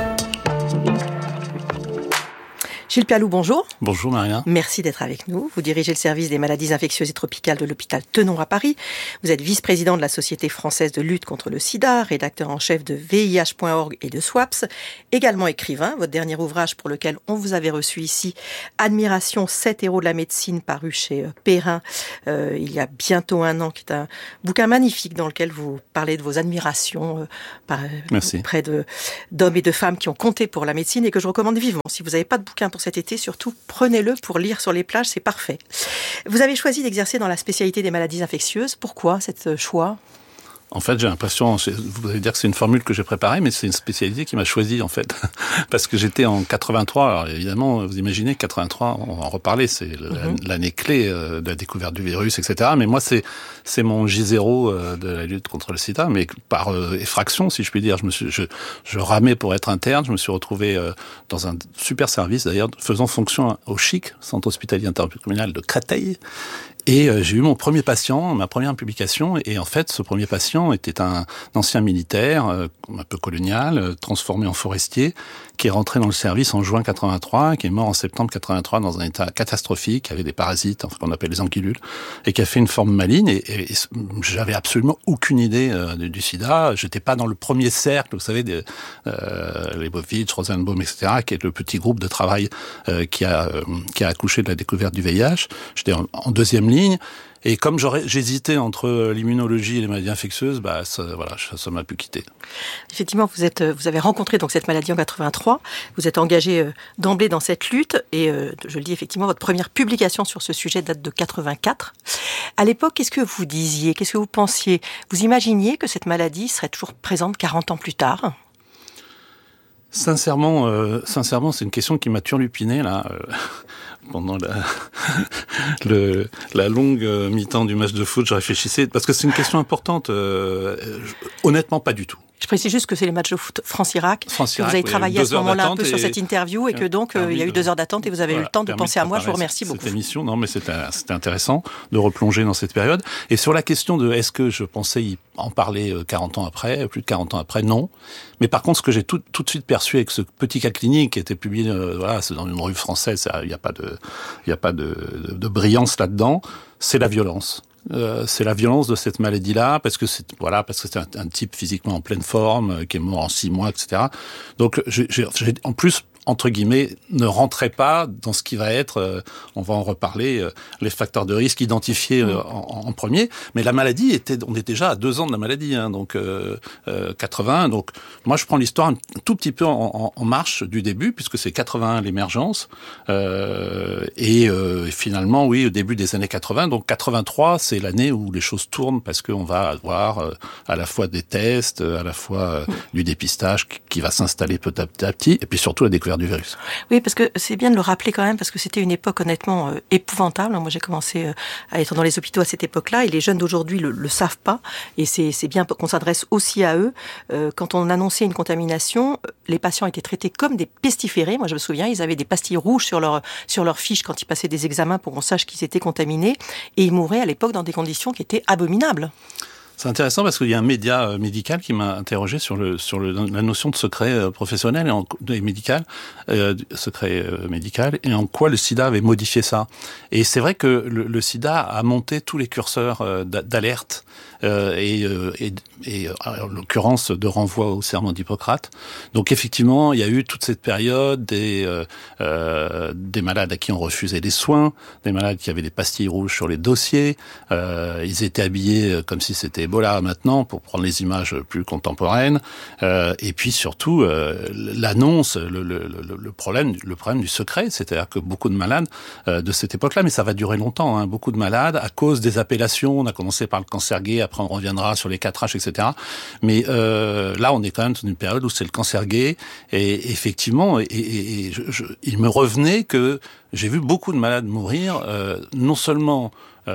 J: Gilles Pialou, bonjour.
K: Bonjour Marina.
J: Merci d'être avec nous. Vous dirigez le service des maladies infectieuses et tropicales de l'hôpital Tenon à Paris. Vous êtes vice-président de la Société française de lutte contre le sida, rédacteur en chef de VIH.org et de SWAPS, également écrivain. Votre dernier ouvrage pour lequel on vous avait reçu ici, Admiration, 7 héros de la médecine, paru chez Perrin il y a bientôt 1 an, qui est un bouquin magnifique dans lequel vous parlez de vos admirations auprès d'hommes et de femmes qui ont compté pour la médecine et que je recommande vivement. Si vous n'avez pas de bouquin pour cet été, surtout prenez-le pour lire sur les plages, c'est parfait. Vous avez choisi d'exercer dans la spécialité des maladies infectieuses. Pourquoi cet choix ?
K: En fait, j'ai l'impression, vous allez dire que c'est une formule que j'ai préparée, mais c'est une spécialité qui m'a choisi, en fait. Parce que j'étais en 83, alors évidemment, vous imaginez, 83, on va en reparler, c'est l'année clé de la découverte du virus, etc. Mais moi, c'est mon J0 de la lutte contre le sida, mais par effraction, si je puis dire. Je ramais pour être interne, je me suis retrouvé dans un super service, d'ailleurs, faisant fonction au CHIC, Centre Hospitalier Intercommunal de Créteil. Et j'ai eu mon premier patient, ma première publication, et en fait, ce premier patient était un ancien militaire, un peu colonial, transformé en forestier, qui est rentré dans le service en juin 83, qui est mort en septembre 83 dans un état catastrophique, avec des parasites, enfin, qu'on appelle les anguillules, et qui a fait une forme maligne, et j'avais absolument aucune idée du sida. J'étais pas dans le premier cercle, vous savez, Leibovitch, Rosenbaum, etc., qui est le petit groupe de travail qui a accouché de la découverte du VIH. J'étais en deuxième ligne. Et comme j'hésitais entre l'immunologie et les maladies infectieuses, ça m'a pu quitter.
J: Effectivement, vous avez rencontré donc cette maladie en 83. Vous êtes engagé d'emblée dans cette lutte et je le dis effectivement, votre première publication sur ce sujet date de 84. À l'époque, qu'est-ce que vous disiez? Qu'est-ce que vous pensiez? Vous imaginiez que cette maladie serait toujours présente 40 ans plus tard?
K: Sincèrement, c'est une question qui m'a turlupiné là pendant la longue mi-temps du match de foot. Je réfléchissais parce que c'est une question importante. Honnêtement, pas du tout.
J: Je précise juste que c'est les matchs de foot France-Irak. Que vous avez travaillé à ce moment-là un peu sur cette interview et que donc il y a eu 2 heures d'attente et vous avez eu le temps de penser à moi. Je vous remercie beaucoup.
K: Cette émission, non mais c'était intéressant de replonger dans cette période. Et sur la question de est-ce que je pensais en parler 40 ans après, plus de 40 ans après, non. Mais par contre, ce que j'ai tout de suite perçu avec ce petit cas clinique qui était publié, c'est dans une revue française, il n'y a pas de brillance là-dedans, c'est la violence. C'est la violence de cette maladie-là, parce que c'est un type physiquement en pleine forme, qui est mort en 6 mois, etc. Donc, j'ai en plus, entre guillemets, ne rentrez pas dans ce qui va être, on va en reparler, les facteurs de risque identifiés en premier. Mais la maladie on est déjà à 2 ans de la maladie, donc 81. Donc moi, je prends l'histoire un tout petit peu en marche du début, puisque c'est 81 l'émergence, et finalement, oui, au début des années 80. Donc 83, c'est l'année où les choses tournent, parce qu'on va avoir à la fois des tests, à la fois du dépistage qui va s'installer petit à petit, et puis surtout la découverte du virus.
J: Oui, parce que c'est bien de le rappeler quand même, parce que c'était une époque honnêtement épouvantable. Moi, j'ai commencé à être dans les hôpitaux à cette époque-là, et les jeunes d'aujourd'hui le savent pas, et c'est bien qu'on s'adresse aussi à eux. Quand on annonçait une contamination, les patients étaient traités comme des pestiférés. Moi, je me souviens, ils avaient des pastilles rouges sur leur fiche quand ils passaient des examens pour qu'on sache qu'ils étaient contaminés, et ils mouraient à l'époque dans des conditions qui étaient abominables.
K: C'est intéressant parce qu'il y a un média médical qui m'a interrogé sur la notion de secret professionnel et médical, secret médical, et en quoi le sida avait modifié ça. Et c'est vrai que le sida a monté tous les curseurs d'alerte et en l'occurrence de renvoi au serment d'Hippocrate. Donc effectivement, il y a eu toute cette période des malades à qui on refusait des soins, des malades qui avaient des pastilles rouges sur les dossiers, ils étaient habillés comme si c'était l'Ebola maintenant, pour prendre les images plus contemporaines, et puis surtout l'annonce, le problème du secret, c'est-à-dire que beaucoup de malades de cette époque-là, mais ça va durer longtemps, hein, beaucoup de malades à cause des appellations. On a commencé par le cancer gay, après on reviendra sur les 4H, etc. Mais là, on est quand même dans une période où c'est le cancer gay, et effectivement, il me revenait que j'ai vu beaucoup de malades mourir, non seulement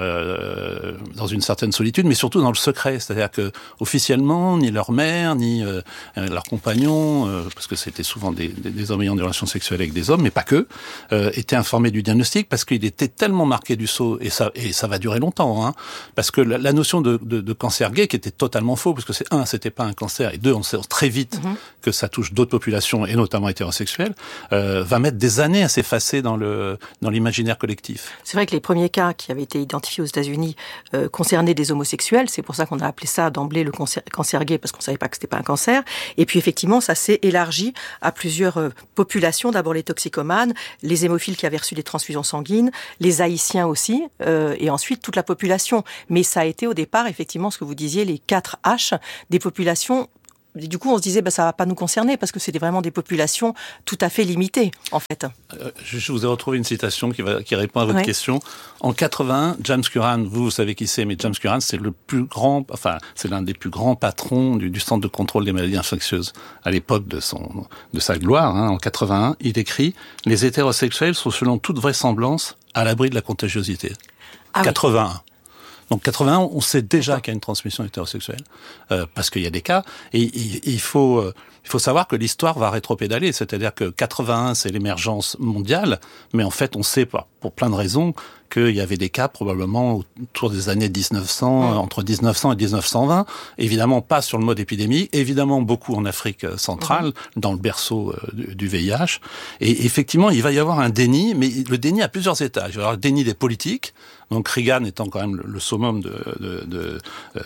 K: dans une certaine solitude, mais surtout dans le secret. C'est-à-dire que officiellement, ni leur mère, ni leurs compagnons, parce que c'était souvent des hommes ayant des relations sexuelles avec des hommes, mais pas que, étaient informés du diagnostic, parce qu'il était tellement marqué du sceau, et ça va durer longtemps, hein, parce que la notion de cancer gay, qui était totalement faux, parce que c'était pas un cancer, et deux, on sait très vite que ça touche d'autres populations, et notamment hétérosexuelles, va mettre des années à s'effacer dans l'imaginaire collectif.
J: C'est vrai que les premiers cas qui avaient été identifiés aux États-Unis concernaient des homosexuels. C'est pour ça qu'on a appelé ça d'emblée le cancer gay, parce qu'on savait pas que c'était pas un cancer. Et puis effectivement, ça s'est élargi à plusieurs populations. D'abord les toxicomanes, les hémophiles qui avaient reçu des transfusions sanguines, les haïtiens aussi, et ensuite toute la population. Mais ça a été au départ, effectivement, ce que vous disiez, les 4H, des populations. Du coup, on se disait, ça va pas nous concerner parce que c'était vraiment des populations tout à fait limitées, en fait.
K: Je vous ai retrouvé une citation qui répond à votre question. En 81, James Curran, vous savez qui c'est, mais James Curran, c'est c'est l'un des plus grands patrons du Centre de contrôle des maladies infectieuses. À l'époque de sa gloire, hein, en 81, il écrit « Les hétérosexuels sont selon toute vraisemblance à l'abri de la contagiosité ». 81. Oui. Donc 81, on sait déjà qu'il y a une transmission hétérosexuelle, parce qu'il y a des cas, et il faut savoir que l'histoire va rétropédaler, c'est-à-dire que 81, c'est l'émergence mondiale, mais en fait, on sait pour plein de raisons qu'il y avait des cas probablement autour des années 1900, entre 1900 et 1920, évidemment pas sur le mode épidémique, évidemment beaucoup en Afrique centrale, dans le berceau du VIH, et effectivement, il va y avoir un déni, mais le déni a plusieurs étages. Il va y avoir le déni des politiques, donc Reagan étant quand même le summum de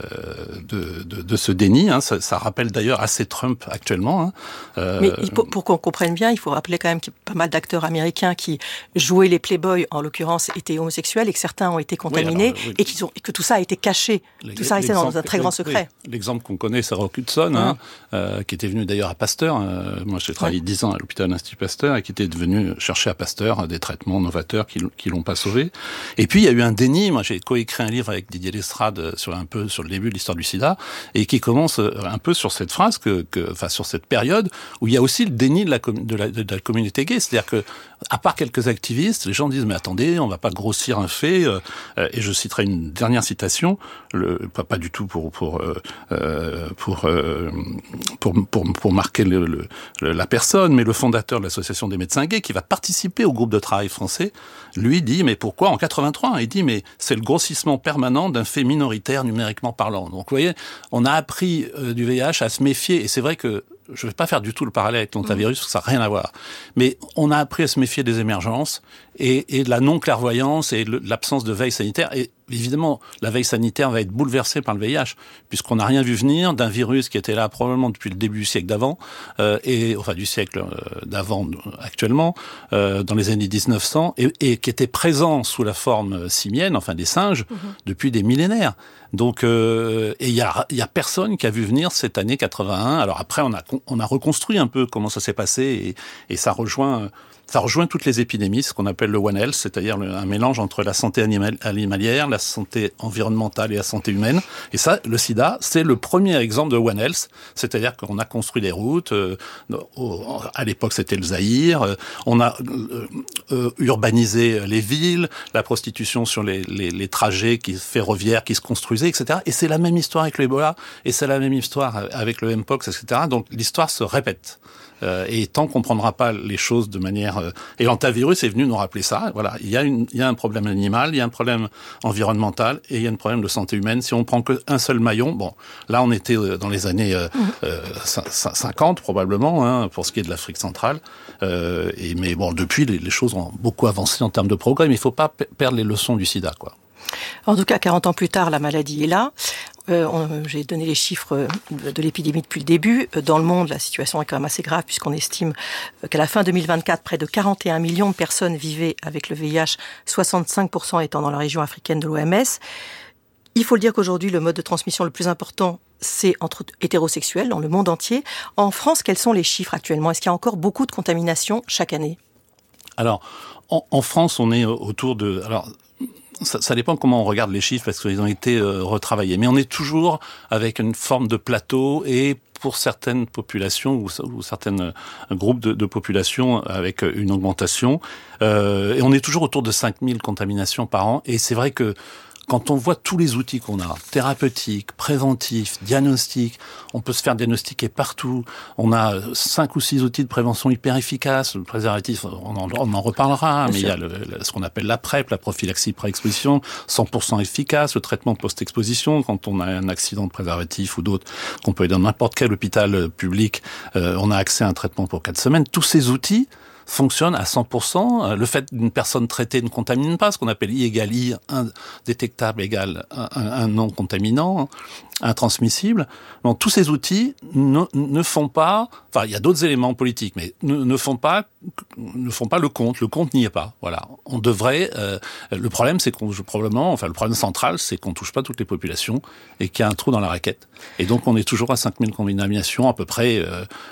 K: ce déni, hein, ça rappelle d'ailleurs assez Trump actuellement. Hein.
J: Mais pour qu'on comprenne bien, il faut rappeler quand même qu'il y a pas mal d'acteurs américains qui jouaient les Playboys, en l'occurrence, étaient homosexuels et que certains ont été contaminés et que tout ça a été caché. Tout ça restait dans un très grand secret.
K: Oui. L'exemple qu'on connaît, c'est Rock Hudson, qui était venu d'ailleurs à Pasteur. Moi, j'ai travaillé 10 ans à l'hôpital Institut Pasteur et qui était venu chercher à Pasteur des traitements novateurs qui l'ont pas sauvé. Et puis, il y a eu un déni. Moi, j'ai coécrit un livre avec Didier Lestrade sur le début de l'histoire du sida et qui commence un peu sur cette phrase sur cette période où il y a aussi le déni de la communauté gay. C'est-à-dire que, à part quelques activistes, les gens disent, mais attendez, on va pas grossir un fait, et je citerai une dernière citation, pas du tout pour marquer la personne, mais le fondateur de l'association des médecins gays qui va participer au groupe de travail français, lui dit, mais pourquoi en 83? Il dit, mais c'est le grossissement permanent d'un fait minoritaire numériquement parlant. Donc vous voyez, on a appris du VIH à se méfier, et c'est vrai que je ne vais pas faire du tout le parallèle avec l'hantavirus, parce que ça n'a rien à voir. Mais on a appris à se méfier des émergences et de la non-clairvoyance et de l'absence de veille sanitaire. Et évidemment, la veille sanitaire va être bouleversée par le VIH, puisqu'on n'a rien vu venir d'un virus qui était là probablement depuis le début du siècle d'avant, du siècle d'avant actuellement, dans les années 1900, et qui était présent sous la forme simienne, enfin des singes, depuis des millénaires. Donc, et il y a personne qui a vu venir cette année 81. Alors après, on a reconstruit un peu comment ça s'est passé, et ça rejoint toutes les épidémies, ce qu'on appelle le One Health, c'est-à-dire un mélange entre la santé animalière, la santé environnementale et la santé humaine. Et ça, le sida, c'est le premier exemple de One Health, c'est-à-dire qu'on a construit des routes, à l'époque c'était le Zaïre, on a urbanisé les villes, la prostitution sur les trajets ferroviaires qui se construisaient, etc. Et c'est la même histoire avec l'Ebola, et c'est la même histoire avec le Mpox, etc. Donc l'histoire se répète. Et tant qu'on prendra pas les choses de manière... Et l'hantavirus est venu nous rappeler ça. Voilà, il y a un problème animal, il y a un problème environnemental et il y a un problème de santé humaine. Si on prend qu'un seul maillon, bon, là on était dans les années 50 probablement, hein, pour ce qui est de l'Afrique centrale. Mais bon, depuis, les choses ont beaucoup avancé en termes de progrès, mais il faut pas perdre les leçons du sida, quoi.
J: En tout cas, 40 ans plus tard, la maladie est là. J'ai donné les chiffres de l'épidémie depuis le début. Dans le monde, la situation est quand même assez grave puisqu'on estime qu'à la fin 2024, près de 41 millions de personnes vivaient avec le VIH, 65% étant dans la région africaine de l'OMS. Il faut le dire qu'aujourd'hui, le mode de transmission le plus important, c'est entre hétérosexuels dans le monde entier. En France, quels sont les chiffres actuellement? Est-ce qu'il y a encore beaucoup de contaminations chaque année?
K: Alors, en France, on est autour de... Alors, ça dépend comment on regarde les chiffres, parce qu'ils ont été retravaillés. Mais on est toujours avec une forme de plateau, et pour certaines populations ou certains groupes de populations avec une augmentation. Et on est toujours autour de 5000 contaminations par an. Et c'est vrai que quand on voit tous les outils qu'on a, thérapeutiques, préventifs, diagnostiques, on peut se faire diagnostiquer partout. On a 5 ou 6 outils de prévention hyper efficaces. Le préservatif, on en reparlera, mais il y a ce qu'on appelle la PrEP, la prophylaxie pré-exposition, 100% efficace, le traitement post-exposition, quand on a un accident de préservatif ou d'autres, qu'on peut aller dans n'importe quel hôpital public, on a accès à un traitement pour 4 semaines. Tous ces outils fonctionne à 100%. Le fait d'une personne traitée ne contamine pas, ce qu'on appelle I égale I, indétectable égale un non contaminant, intransmissible. Donc tous ces outils ne font pas, enfin il y a d'autres éléments politiques, mais ne font pas le compte. Le compte n'y est pas. Voilà. On devrait. Le problème, c'est le problème central, c'est qu'on touche pas toutes les populations et qu'il y a un trou dans la raquette. Et donc on est toujours à 5000 contaminations à peu près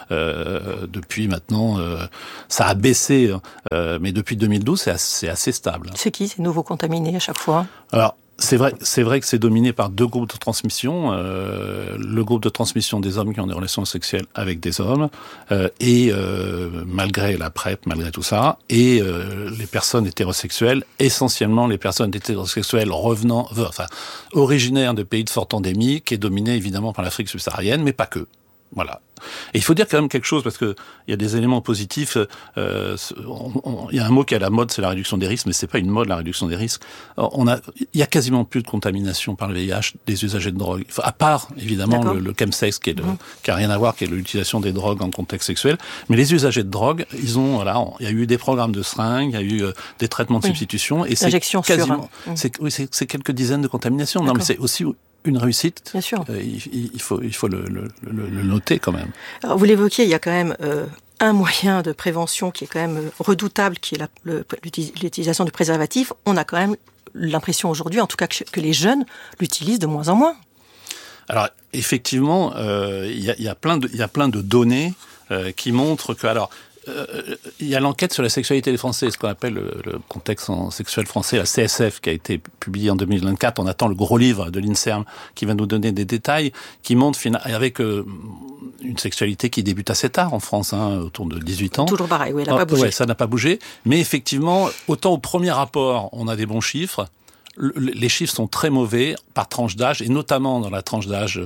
K: depuis maintenant. Ça a baissé, mais depuis 2012, c'est assez stable.
J: C'est qui ces nouveaux contaminés à chaque fois?
K: Alors, c'est vrai que c'est dominé par 2 groupes de transmission. Le groupe de transmission des hommes qui ont des relations sexuelles avec des hommes, et malgré la PrEP, malgré tout ça, et les personnes hétérosexuelles, essentiellement les personnes hétérosexuelles originaires de pays de forte endémie, qui est dominé évidemment par l'Afrique subsaharienne, mais pas que. Voilà. Et il faut dire quand même quelque chose, parce que il y a des éléments positifs. Il y a un mot qui est à la mode, c'est la réduction des risques, mais c'est pas une mode, la réduction des risques. Il y a quasiment plus de contamination par le VIH des usagers de drogue, enfin, à part évidemment le chemsex qui a rien à voir, qui est l'utilisation des drogues en contexte sexuel. Mais les usagers de drogue, il y a eu des programmes de seringues, il y a eu des traitements de substitution, et c'est quasiment, c'est quelques dizaines de contaminations. Non, mais c'est aussi une réussite.
J: Bien sûr.
K: Il faut le noter quand même.
J: Alors, vous l'évoquiez, il y a quand même un moyen de prévention qui est quand même redoutable, qui est l'utilisation du préservatif. On a quand même l'impression aujourd'hui, en tout cas, que les jeunes l'utilisent de moins en moins.
K: Alors effectivement, il y a plein de données qui montrent que il y a l'enquête sur la sexualité des Français, ce qu'on appelle le contexte sexuel français, la CSF, qui a été publiée en 2024. On attend le gros livre de l'INSERM qui va nous donner des détails, qui montre avec une sexualité qui débute assez tard en France, autour de 18 ans.
J: Toujours pareil, oui, elle n'a pas bougé.
K: Ouais, ça n'a pas bougé. Mais effectivement, autant au premier rapport, on a des bons chiffres, les chiffres sont très mauvais par tranche d'âge, et notamment dans la tranche d'âge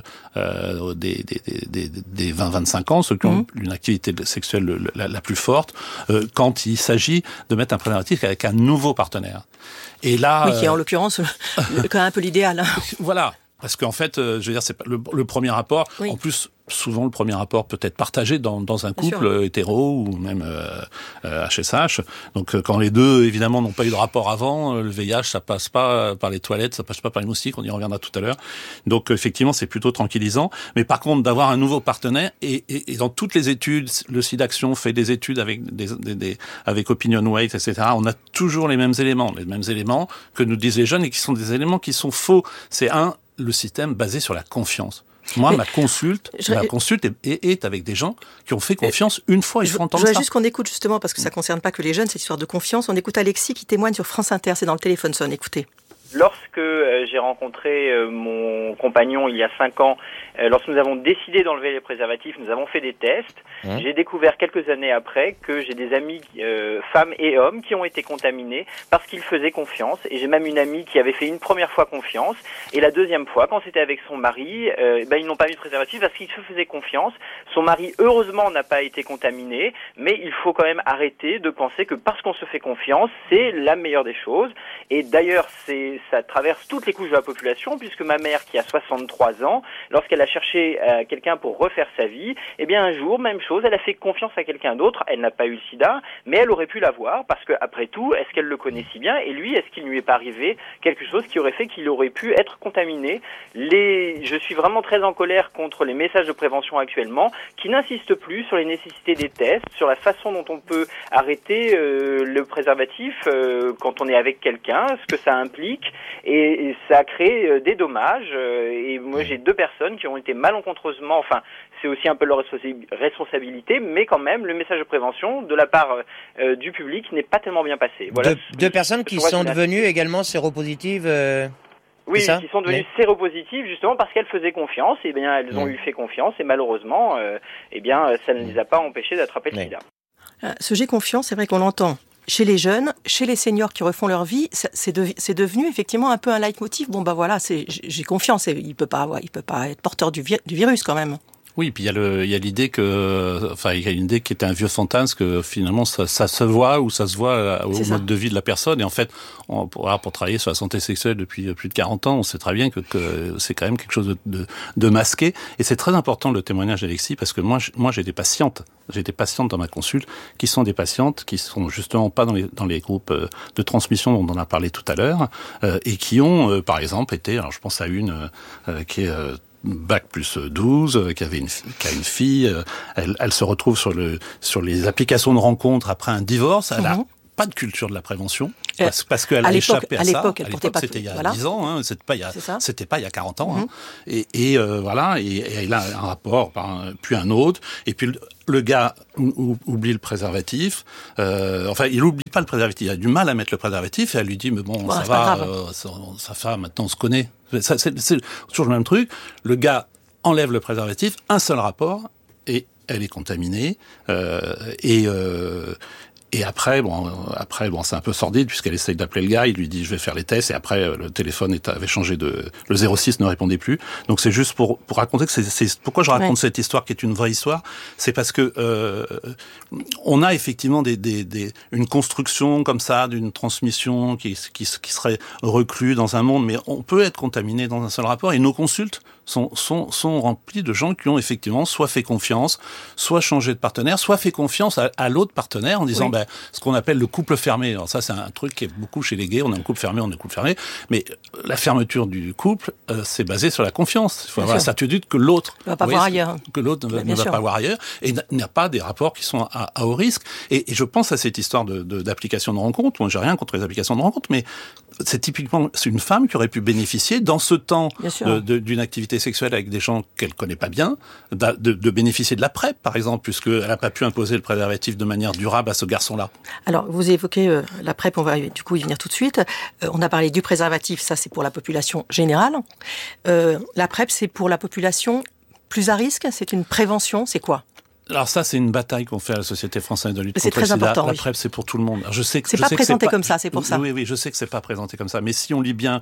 K: des 20-25 ans, ceux qui ont une activité sexuelle la plus forte, quand il s'agit de mettre un préservatif avec un nouveau partenaire. Et là,
J: oui, qui est en l'occurrence quand même un peu l'idéal.
K: Voilà. Parce qu'en fait, je veux dire, c'est le premier rapport. Oui. En plus, souvent, le premier rapport peut être partagé dans un couple hétéro ou même HSH. Donc, quand les deux, évidemment, n'ont pas eu de rapport avant, le VIH, ça passe pas par les toilettes, ça passe pas par les moustiques, on y reviendra tout à l'heure. Donc, effectivement, c'est plutôt tranquillisant. Mais par contre, d'avoir un nouveau partenaire, et dans toutes les études, le SIDAction fait des études avec avec OpinionWay, etc. On a toujours les mêmes éléments que nous disent les jeunes, et qui sont des éléments qui sont faux. C'est le système basé sur la confiance. Moi, ma consulte est avec des gens qui ont fait confiance une fois, ils font entendre ça.
J: Je voudrais juste qu'on écoute justement, parce que ça ne concerne pas que les jeunes, cette histoire de confiance. On écoute Alexis qui témoigne sur France Inter, c'est dans le téléphone sonne, écoutez.
L: Lorsque j'ai rencontré mon compagnon il y a 5 ans, lorsque nous avons décidé d'enlever les préservatifs, nous avons fait des tests. J'ai découvert quelques années après que j'ai des amis, femmes et hommes, qui ont été contaminés parce qu'ils faisaient confiance. Et j'ai même une amie qui avait fait une première fois confiance. Et la deuxième fois, quand c'était avec son mari, ils n'ont pas mis de préservatif parce qu'ils se faisaient confiance. Son mari, heureusement, n'a pas été contaminé. Mais il faut quand même arrêter de penser que parce qu'on se fait confiance, c'est la meilleure des choses. Et d'ailleurs, ça traverse toutes les couches de la population, puisque ma mère, qui a 63 ans, lorsqu'elle a cherché quelqu'un pour refaire sa vie, un jour, même chose, elle a fait confiance à quelqu'un d'autre. Elle n'a pas eu le sida, mais elle aurait pu l'avoir, parce que après tout, est-ce qu'elle le connaît si bien? Et lui, est-ce qu'il ne lui est pas arrivé quelque chose qui aurait fait qu'il aurait pu être contaminé? Je suis vraiment très en colère contre les messages de prévention actuellement, qui n'insistent plus sur les nécessités des tests, sur la façon dont on peut arrêter le préservatif quand on est avec quelqu'un, ce que ça implique. et ça a créé des dommages. Et moi, j'ai 2 personnes qui ont été malencontreusement, enfin, c'est aussi un peu leur responsabilité, mais quand même, le message de prévention de la part du public n'est pas tellement bien passé. Voilà.
M: Deux personnes qui sont devenues également séropositives.
L: Oui, qui sont devenues séropositives justement parce qu'elles faisaient confiance. Et bien, elles ont fait confiance et malheureusement, ça ne les a pas empêchées d'attraper le sida.
J: Ce j'ai confiance, c'est vrai qu'on l'entend chez les jeunes, chez les seniors qui refont leur vie, c'est devenu effectivement un peu un leitmotiv. Bon bah voilà, j'ai confiance. Il peut pas être porteur du virus quand même.
K: Oui, puis il y a l'idée il y a une idée qui était un vieux fantasme que finalement ça se voit ou ça se voit au mode de vie de la personne. Et en fait, pour travailler sur la santé sexuelle depuis plus de 40 ans, on sait très bien que c'est quand même quelque chose de masqué. Et c'est très important le témoignage d'Alexis parce que moi j'ai des patientes dans ma consulte qui sont des patientes qui sont justement pas dans les groupes de transmission dont on a parlé tout à l'heure et qui ont par exemple été, alors je pense à une qui est Bac plus 12, qui a une fille, elle se retrouve sur les applications de rencontres après un divorce, elle a pas de culture de la prévention, parce qu'elle a échappé à ça. À l'époque, c'était il y a 10 ans, c'était pas il y a 40 ans. Et elle a un rapport, puis un autre, et puis le gars oublie le préservatif, il oublie pas le préservatif, il a du mal à mettre le préservatif, et elle lui dit, mais bon, ça va, ça va, maintenant on se connaît. C'est toujours le même truc. Le gars enlève le préservatif, un seul rapport, et elle est contaminée. Et après, c'est un peu sordide puisqu'elle essaye d'appeler le gars, il lui dit je vais faire les tests et après le téléphone avait changé le 06 ne répondait plus. Donc c'est juste pour raconter que c'est pourquoi je raconte cette histoire qui est une vraie histoire, c'est parce que on a effectivement une construction comme ça d'une transmission qui serait reclue dans un monde, mais on peut être contaminé dans un seul rapport et nos consultes sont remplis de gens qui ont effectivement soit fait confiance, soit changé de partenaire, soit fait confiance à l'autre partenaire en disant ce qu'on appelle le couple fermé. Alors ça, c'est un truc qui est beaucoup chez les gays. On a un couple fermé, mais la fermeture du couple, c'est basé sur la confiance. Il faut avoir la certitude que l'autre
J: ne va pas voir ailleurs.
K: Que l'autre ne va pas voir ailleurs et n'a pas des rapports qui sont à haut risque. Et je pense à cette histoire d'application de rencontre. Moi, j'ai rien contre les applications de rencontre, mais c'est une femme qui aurait pu bénéficier dans ce temps d'une activité sexuelle avec des gens qu'elle connaît pas bien, de bénéficier de la PrEP, par exemple, puisqu'elle n'a pas pu imposer le préservatif de manière durable à ce garçon-là.
J: Alors, vous évoquez la PrEP, on va du coup y venir tout de suite. On a parlé du préservatif, ça c'est pour la population générale. La PrEP, c'est pour la population plus à risque, c'est une prévention, c'est quoi ?
K: Alors ça, c'est une bataille qu'on fait à la Société française de lutte contre
J: le sida. C'est très important.
K: La PrEP, c'est pour tout le monde. Alors, je sais que
J: c'est pas présenté comme ça, c'est pour ça.
K: Oui, je sais que c'est pas présenté comme ça. Mais si on lit bien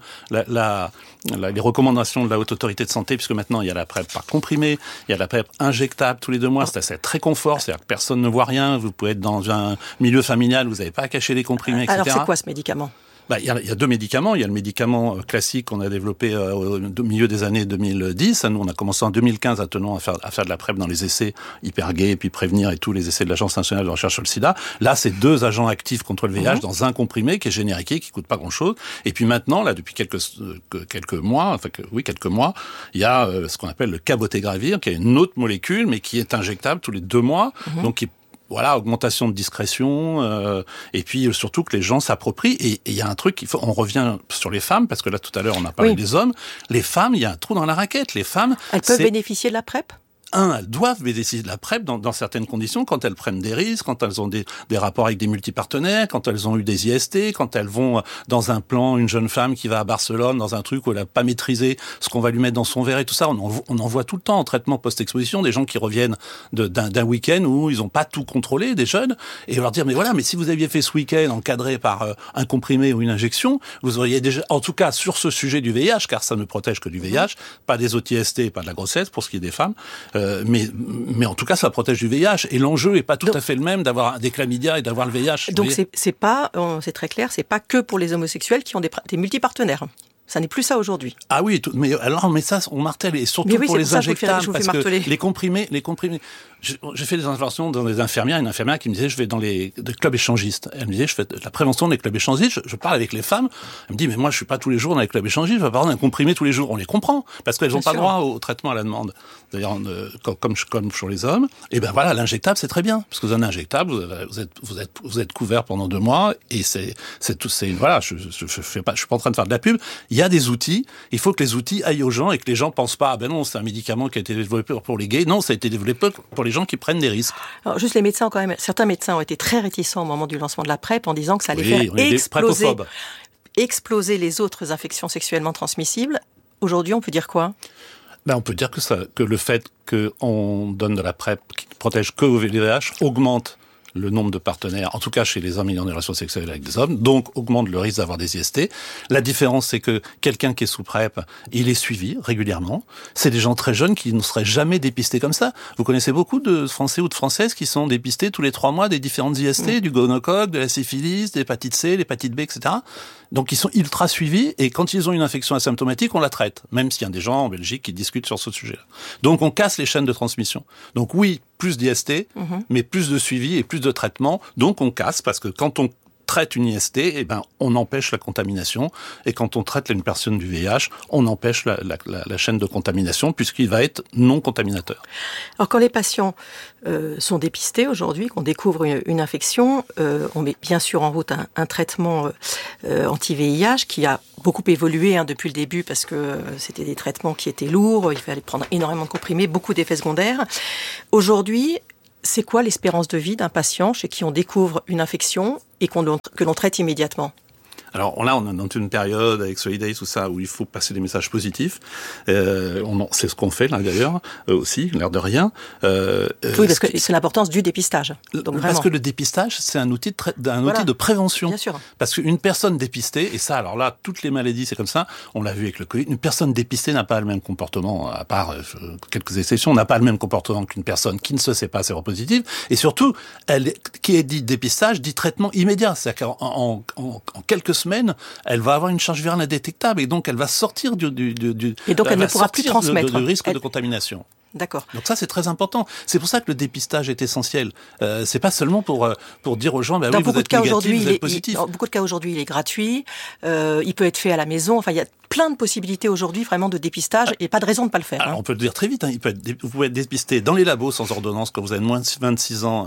K: les recommandations de la Haute Autorité de Santé, puisque maintenant il y a la PrEP par comprimé, il y a la PrEP injectable tous les 2 mois, c'est assez très confort, c'est-à-dire que personne ne voit rien, vous pouvez être dans un milieu familial, vous n'avez pas à cacher les comprimés, etc.
J: Alors c'est quoi ce médicament ?
K: Il y a 2 médicaments. Il y a le médicament classique qu'on a développé au milieu des années 2010. Nous, on a commencé en 2015 à faire de la PrEP dans les essais hyper-gays et puis prévenir et tous les essais de l'Agence nationale de recherche sur le sida. Là, c'est 2 agents actifs contre le VIH dans un comprimé qui est génériqué, qui coûte pas grand-chose. Et puis maintenant, là, depuis quelques mois, il y a ce qu'on appelle le cabotegravir, qui est une autre molécule, mais qui est injectable tous les 2 mois, donc qui augmentation de discrétion, et puis surtout que les gens s'approprient. Et il y a un truc, on revient sur les femmes, parce que là tout à l'heure on a parlé des hommes. Les femmes, il y a un trou dans la raquette. Les femmes,
J: elles peuvent bénéficier de la PrEP ?
K: Elles doivent bénéficier de la PrEP dans certaines conditions, quand elles prennent des risques, quand elles ont des rapports avec des multipartenaires, quand elles ont eu des IST, quand elles vont dans un plan, une jeune femme qui va à Barcelone, dans un truc où elle n'a pas maîtrisé ce qu'on va lui mettre dans son verre et tout ça. On en voit tout le temps en traitement post-exposition, des gens qui reviennent d'un week-end où ils n'ont pas tout contrôlé, des jeunes, et leur dire, mais si vous aviez fait ce week-end encadré par un comprimé ou une injection, vous auriez déjà, en tout cas sur ce sujet du VIH, car ça ne protège que du VIH, pas des autres IST, pas de la grossesse, pour ce qui est des femmes, mais en tout cas, ça protège du VIH. Et l'enjeu est pas tout à fait le même d'avoir des chlamydia et d'avoir le VIH.
J: Donc c'est très clair, c'est pas que pour les homosexuels qui ont des multipartenaires. Ça n'est plus ça aujourd'hui.
K: Ah oui, mais ça, on martèle, et surtout pour les injectables, parce que les comprimés, J'ai fait des interventions dans des infirmières, une infirmière qui me disait, je vais dans des clubs échangistes. Elle me disait, je fais de la prévention des clubs échangistes, je parle avec les femmes. Elle me dit, mais moi, je suis pas tous les jours dans les clubs échangistes, je vais pas prendre un comprimé tous les jours. On les comprend, parce qu'elles n'ont pas droit au traitement à la demande. D'ailleurs, comme sur les hommes. Et ben voilà, l'injectable, c'est très bien. Parce que vous avez un injectable, vous êtes couvert pendant 2 mois, et voilà, je suis pas en train de faire de la pub. Il y a des outils. Il faut que les outils aillent aux gens et que les gens pensent pas, ah ben non, c'est un médicament qui a été développé pour les gays. Non, ça a été développé pour les gens qui prennent des risques.
J: Alors, juste les médecins, quand même, certains médecins ont été très réticents au moment du lancement de la PrEP en disant que ça allait faire exploser les autres infections sexuellement transmissibles. Aujourd'hui, on peut dire quoi?
K: On peut dire que le fait qu'on donne de la PrEP qui ne protège que au VIH augmente le nombre de partenaires, en tout cas chez les hommes ayant des relations sexuelles avec des hommes, donc augmente le risque d'avoir des IST. La différence, c'est que quelqu'un qui est sous PrEP, il est suivi régulièrement. C'est des gens très jeunes qui ne seraient jamais dépistés comme ça. Vous connaissez beaucoup de Français ou de Françaises qui sont dépistés tous les 3 mois des différentes IST, du gonocoque, de la syphilis, de l'hépatite C, l'hépatite B, etc. Donc ils sont ultra suivis, et quand ils ont une infection asymptomatique, on la traite, même s'il y a des gens en Belgique qui discutent sur ce sujet-là. Donc on casse les chaînes de transmission. Donc oui, plus d'IST, mais plus de suivi et plus de traitement. Donc on casse, parce que quand on traite une IST, on empêche la contamination. Et quand on traite une personne du VIH, on empêche la chaîne de contamination, puisqu'il va être non contaminateur.
J: Alors quand les patients sont dépistés aujourd'hui, qu'on découvre une infection, on met bien sûr en route un traitement anti-VIH qui a beaucoup évolué depuis le début, parce que c'était des traitements qui étaient lourds, il fallait prendre énormément de comprimés, beaucoup d'effets secondaires. Aujourd'hui, c'est quoi l'espérance de vie d'un patient chez qui on découvre une infection et que l'on traite immédiatement?
K: Alors là, on est dans une période avec Solidays, tout ça, où il faut passer des messages positifs. C'est ce qu'on fait là d'ailleurs aussi, l'air de rien.
J: Oui, parce que c'est l'importance du dépistage. Donc,
K: parce que le dépistage, c'est un outil de prévention.
J: Bien sûr.
K: Parce qu'une personne dépistée, et ça, alors là, toutes les maladies, c'est comme ça. On l'a vu avec le Covid. Une personne dépistée n'a pas le même comportement, à part quelques exceptions, n'a pas le même comportement qu'une personne qui ne se sait pas séropositive. Et surtout, qui est dit dépistage, dit traitement immédiat. C'est-à-dire qu'en quelques semaines, elle va avoir une charge virale indétectable, et donc elle va sortir
J: et donc elle ne pourra plus transmettre
K: du risque de contamination.
J: D'accord.
K: Donc ça, c'est très important. C'est pour ça que le dépistage est essentiel. C'est pas seulement pour dire aux gens, vous êtes négatif, vous êtes positif.
J: Dans beaucoup de cas aujourd'hui, il est gratuit. Il peut être fait à la maison. Enfin, il y a plein de possibilités aujourd'hui vraiment de dépistage, et pas de raison de ne pas le faire.
K: Alors, on peut le dire très vite. Vous pouvez être dépisté dans les labos sans ordonnance quand vous avez moins de 26 ans.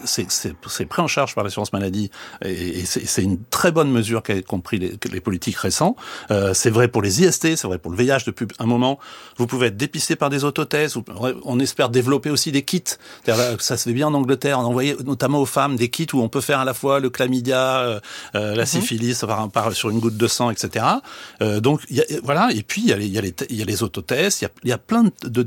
K: C'est pris en charge par l'assurance maladie, et c'est une très bonne mesure qu'a compris les politiques récents. C'est vrai pour les IST, c'est vrai pour le VIH depuis un moment. Vous pouvez être dépisté par des autotests. On espère développer aussi des kits. Ça se fait bien en Angleterre. On envoyait notamment aux femmes des kits où on peut faire à la fois le chlamydia, la syphilis sur une goutte de sang, etc. Donc voilà. Et puis il y a les autotests. Il y a plein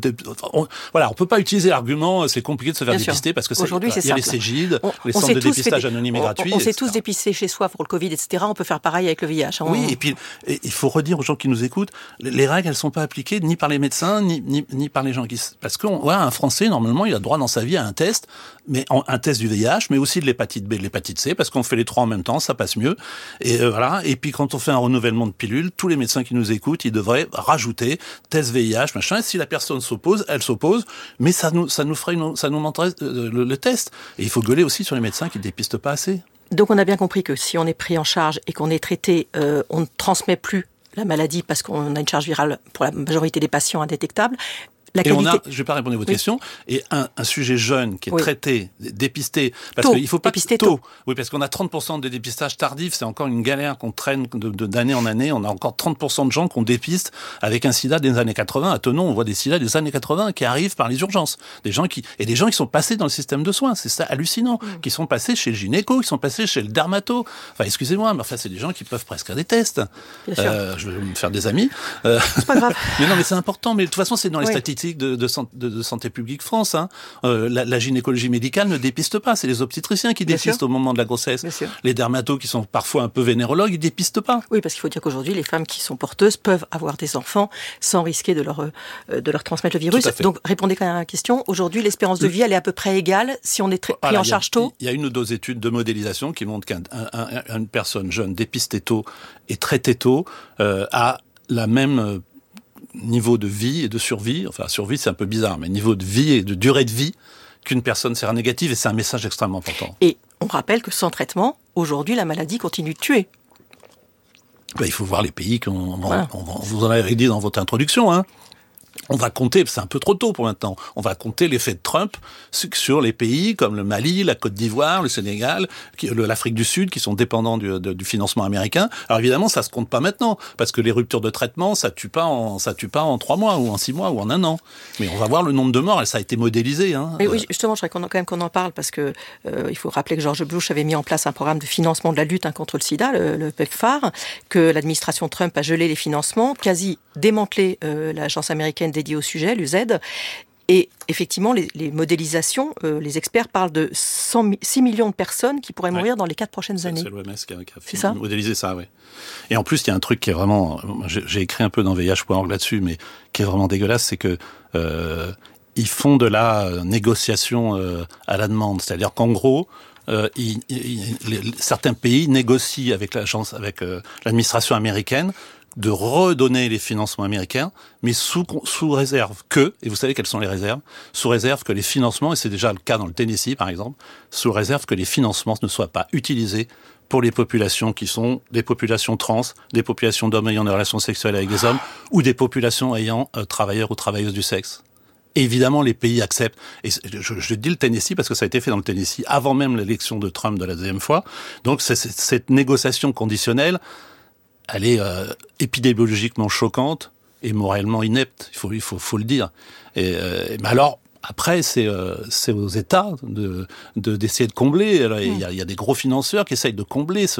K: on peut pas utiliser l'argument c'est compliqué de se faire dépister, parce que
J: aujourd'hui
K: il y a les Cégide, les centres de dépistage anonymes et gratuits.
J: On s'est tous dépistés chez soi pour le Covid, etc. On peut faire pareil avec le VIH.
K: Oui, et puis il faut redire aux gens qui nous écoutent, les règles, elles sont pas appliquées ni par les médecins ni par les gens parce qu'un Français, normalement, il a droit dans sa vie à un test, mais un test du VIH, mais aussi de l'hépatite B, de l'hépatite C, parce qu'on fait les 3 en même temps, ça passe mieux. Et voilà. Et puis quand on fait un renouvellement de pilules, tous les médecins qui nous écoutent, ils devraient rajouter test VIH, machin. Et si la personne s'oppose, elle s'oppose, mais ça nous montrerait le test. Et il faut gueuler aussi sur les médecins qui dépistent pas assez.
J: Donc on a bien compris que si on est pris en charge et qu'on est traité, on ne transmet plus la maladie parce qu'on a une charge virale pour la majorité des patients indétectable.
K: Je ne vais pas répondre à votre question, et un sujet jeune qui est traité, dépisté, parce qu'il faut pas
J: dépister tôt.
K: Oui, parce qu'on a 30% de dépistage tardif, c'est encore une galère qu'on traîne d'année en année. On a encore 30% de gens qu'on dépiste avec un sida des années 80. À Thonon, on voit des sida des années 80 qui arrivent par les urgences. Des gens qui sont passés dans le système de soins. C'est ça hallucinant. Qui sont passés chez le gynéco, qui sont passés chez le dermato. Enfin, excusez-moi, mais c'est des gens qui peuvent prescrire des tests. Bien sûr. Je vais me faire des amis.
J: C'est pas grave.
K: Mais non, mais c'est important. Mais de toute façon, c'est dans les statistiques de Santé publique France. La gynécologie médicale ne dépiste pas. C'est les obstétriciens qui dépistent au moment de la grossesse. Les dermatos qui sont parfois un peu vénérologues, ils dépistent pas.
J: Oui, parce qu'il faut dire qu'aujourd'hui, les femmes qui sont porteuses peuvent avoir des enfants sans risquer de leur transmettre le virus. Donc, répondez quand même à la question. Aujourd'hui, l'espérance de vie, elle est à peu près égale si on est pris en charge tôt.
K: Il y a une ou deux études de modélisation qui montrent qu'une personne jeune dépistée tôt et traitée tôt a la même niveau de vie et de survie, enfin survie c'est un peu bizarre, mais niveau de vie et de durée de vie qu'une personne séronégative, et c'est un message extrêmement important.
J: Et on rappelle que sans traitement, aujourd'hui, la maladie continue de tuer.
K: Ben, il faut voir les pays vous en avez dit dans votre introduction, hein. On va compter, c'est un peu trop tôt pour maintenant, on va compter l'effet de Trump sur les pays comme le Mali, la Côte d'Ivoire, le Sénégal, l'Afrique du Sud, qui sont dépendants du financement américain. Alors évidemment, ça se compte pas maintenant, parce que les ruptures de traitement, ça tue pas en 3 mois, ou en 6 mois, ou en 1 an. Mais on va voir le nombre de morts, et ça a été modélisé. Hein.
J: Mais oui, justement, je voudrais qu'on en parle, parce que il faut rappeler que George Bush avait mis en place un programme de financement de la lutte contre le sida, le PEPFAR, que l'administration Trump a gelé les financements, quasi démantelé l'agence américaine dédiée au sujet, l'UZ. Et effectivement, les modélisations, les experts parlent de 6 millions de personnes qui pourraient mourir dans les 4 prochaines années.
K: C'est l'OMS qui a modélisé ça, oui. Et en plus, il y a un truc qui est vraiment... J'ai écrit un peu dans VIH.org là-dessus, mais qui est vraiment dégueulasse, c'est que ils font de la négociation à la demande. C'est-à-dire qu'en gros... certains pays négocient avec l'administration américaine de redonner les financements américains, mais sous réserve que, et vous savez quelles sont les réserves, sous réserve que les financements, et c'est déjà le cas dans le Tennessee par exemple, sous réserve que les financements ne soient pas utilisés pour les populations qui sont des populations trans, des populations d'hommes ayant des relations sexuelles avec des hommes, ou des populations ayant travailleurs ou travailleuses du sexe. Et évidemment, les pays acceptent. Et je dis le Tennessee parce que ça a été fait dans le Tennessee avant même l'élection de Trump de la deuxième fois. Donc, cette négociation conditionnelle, elle est épidémiologiquement choquante et moralement inepte. Il faut le dire. Mais alors, après, c'est aux États d'essayer de combler. Alors, il y a des gros financeurs qui essayent de combler ce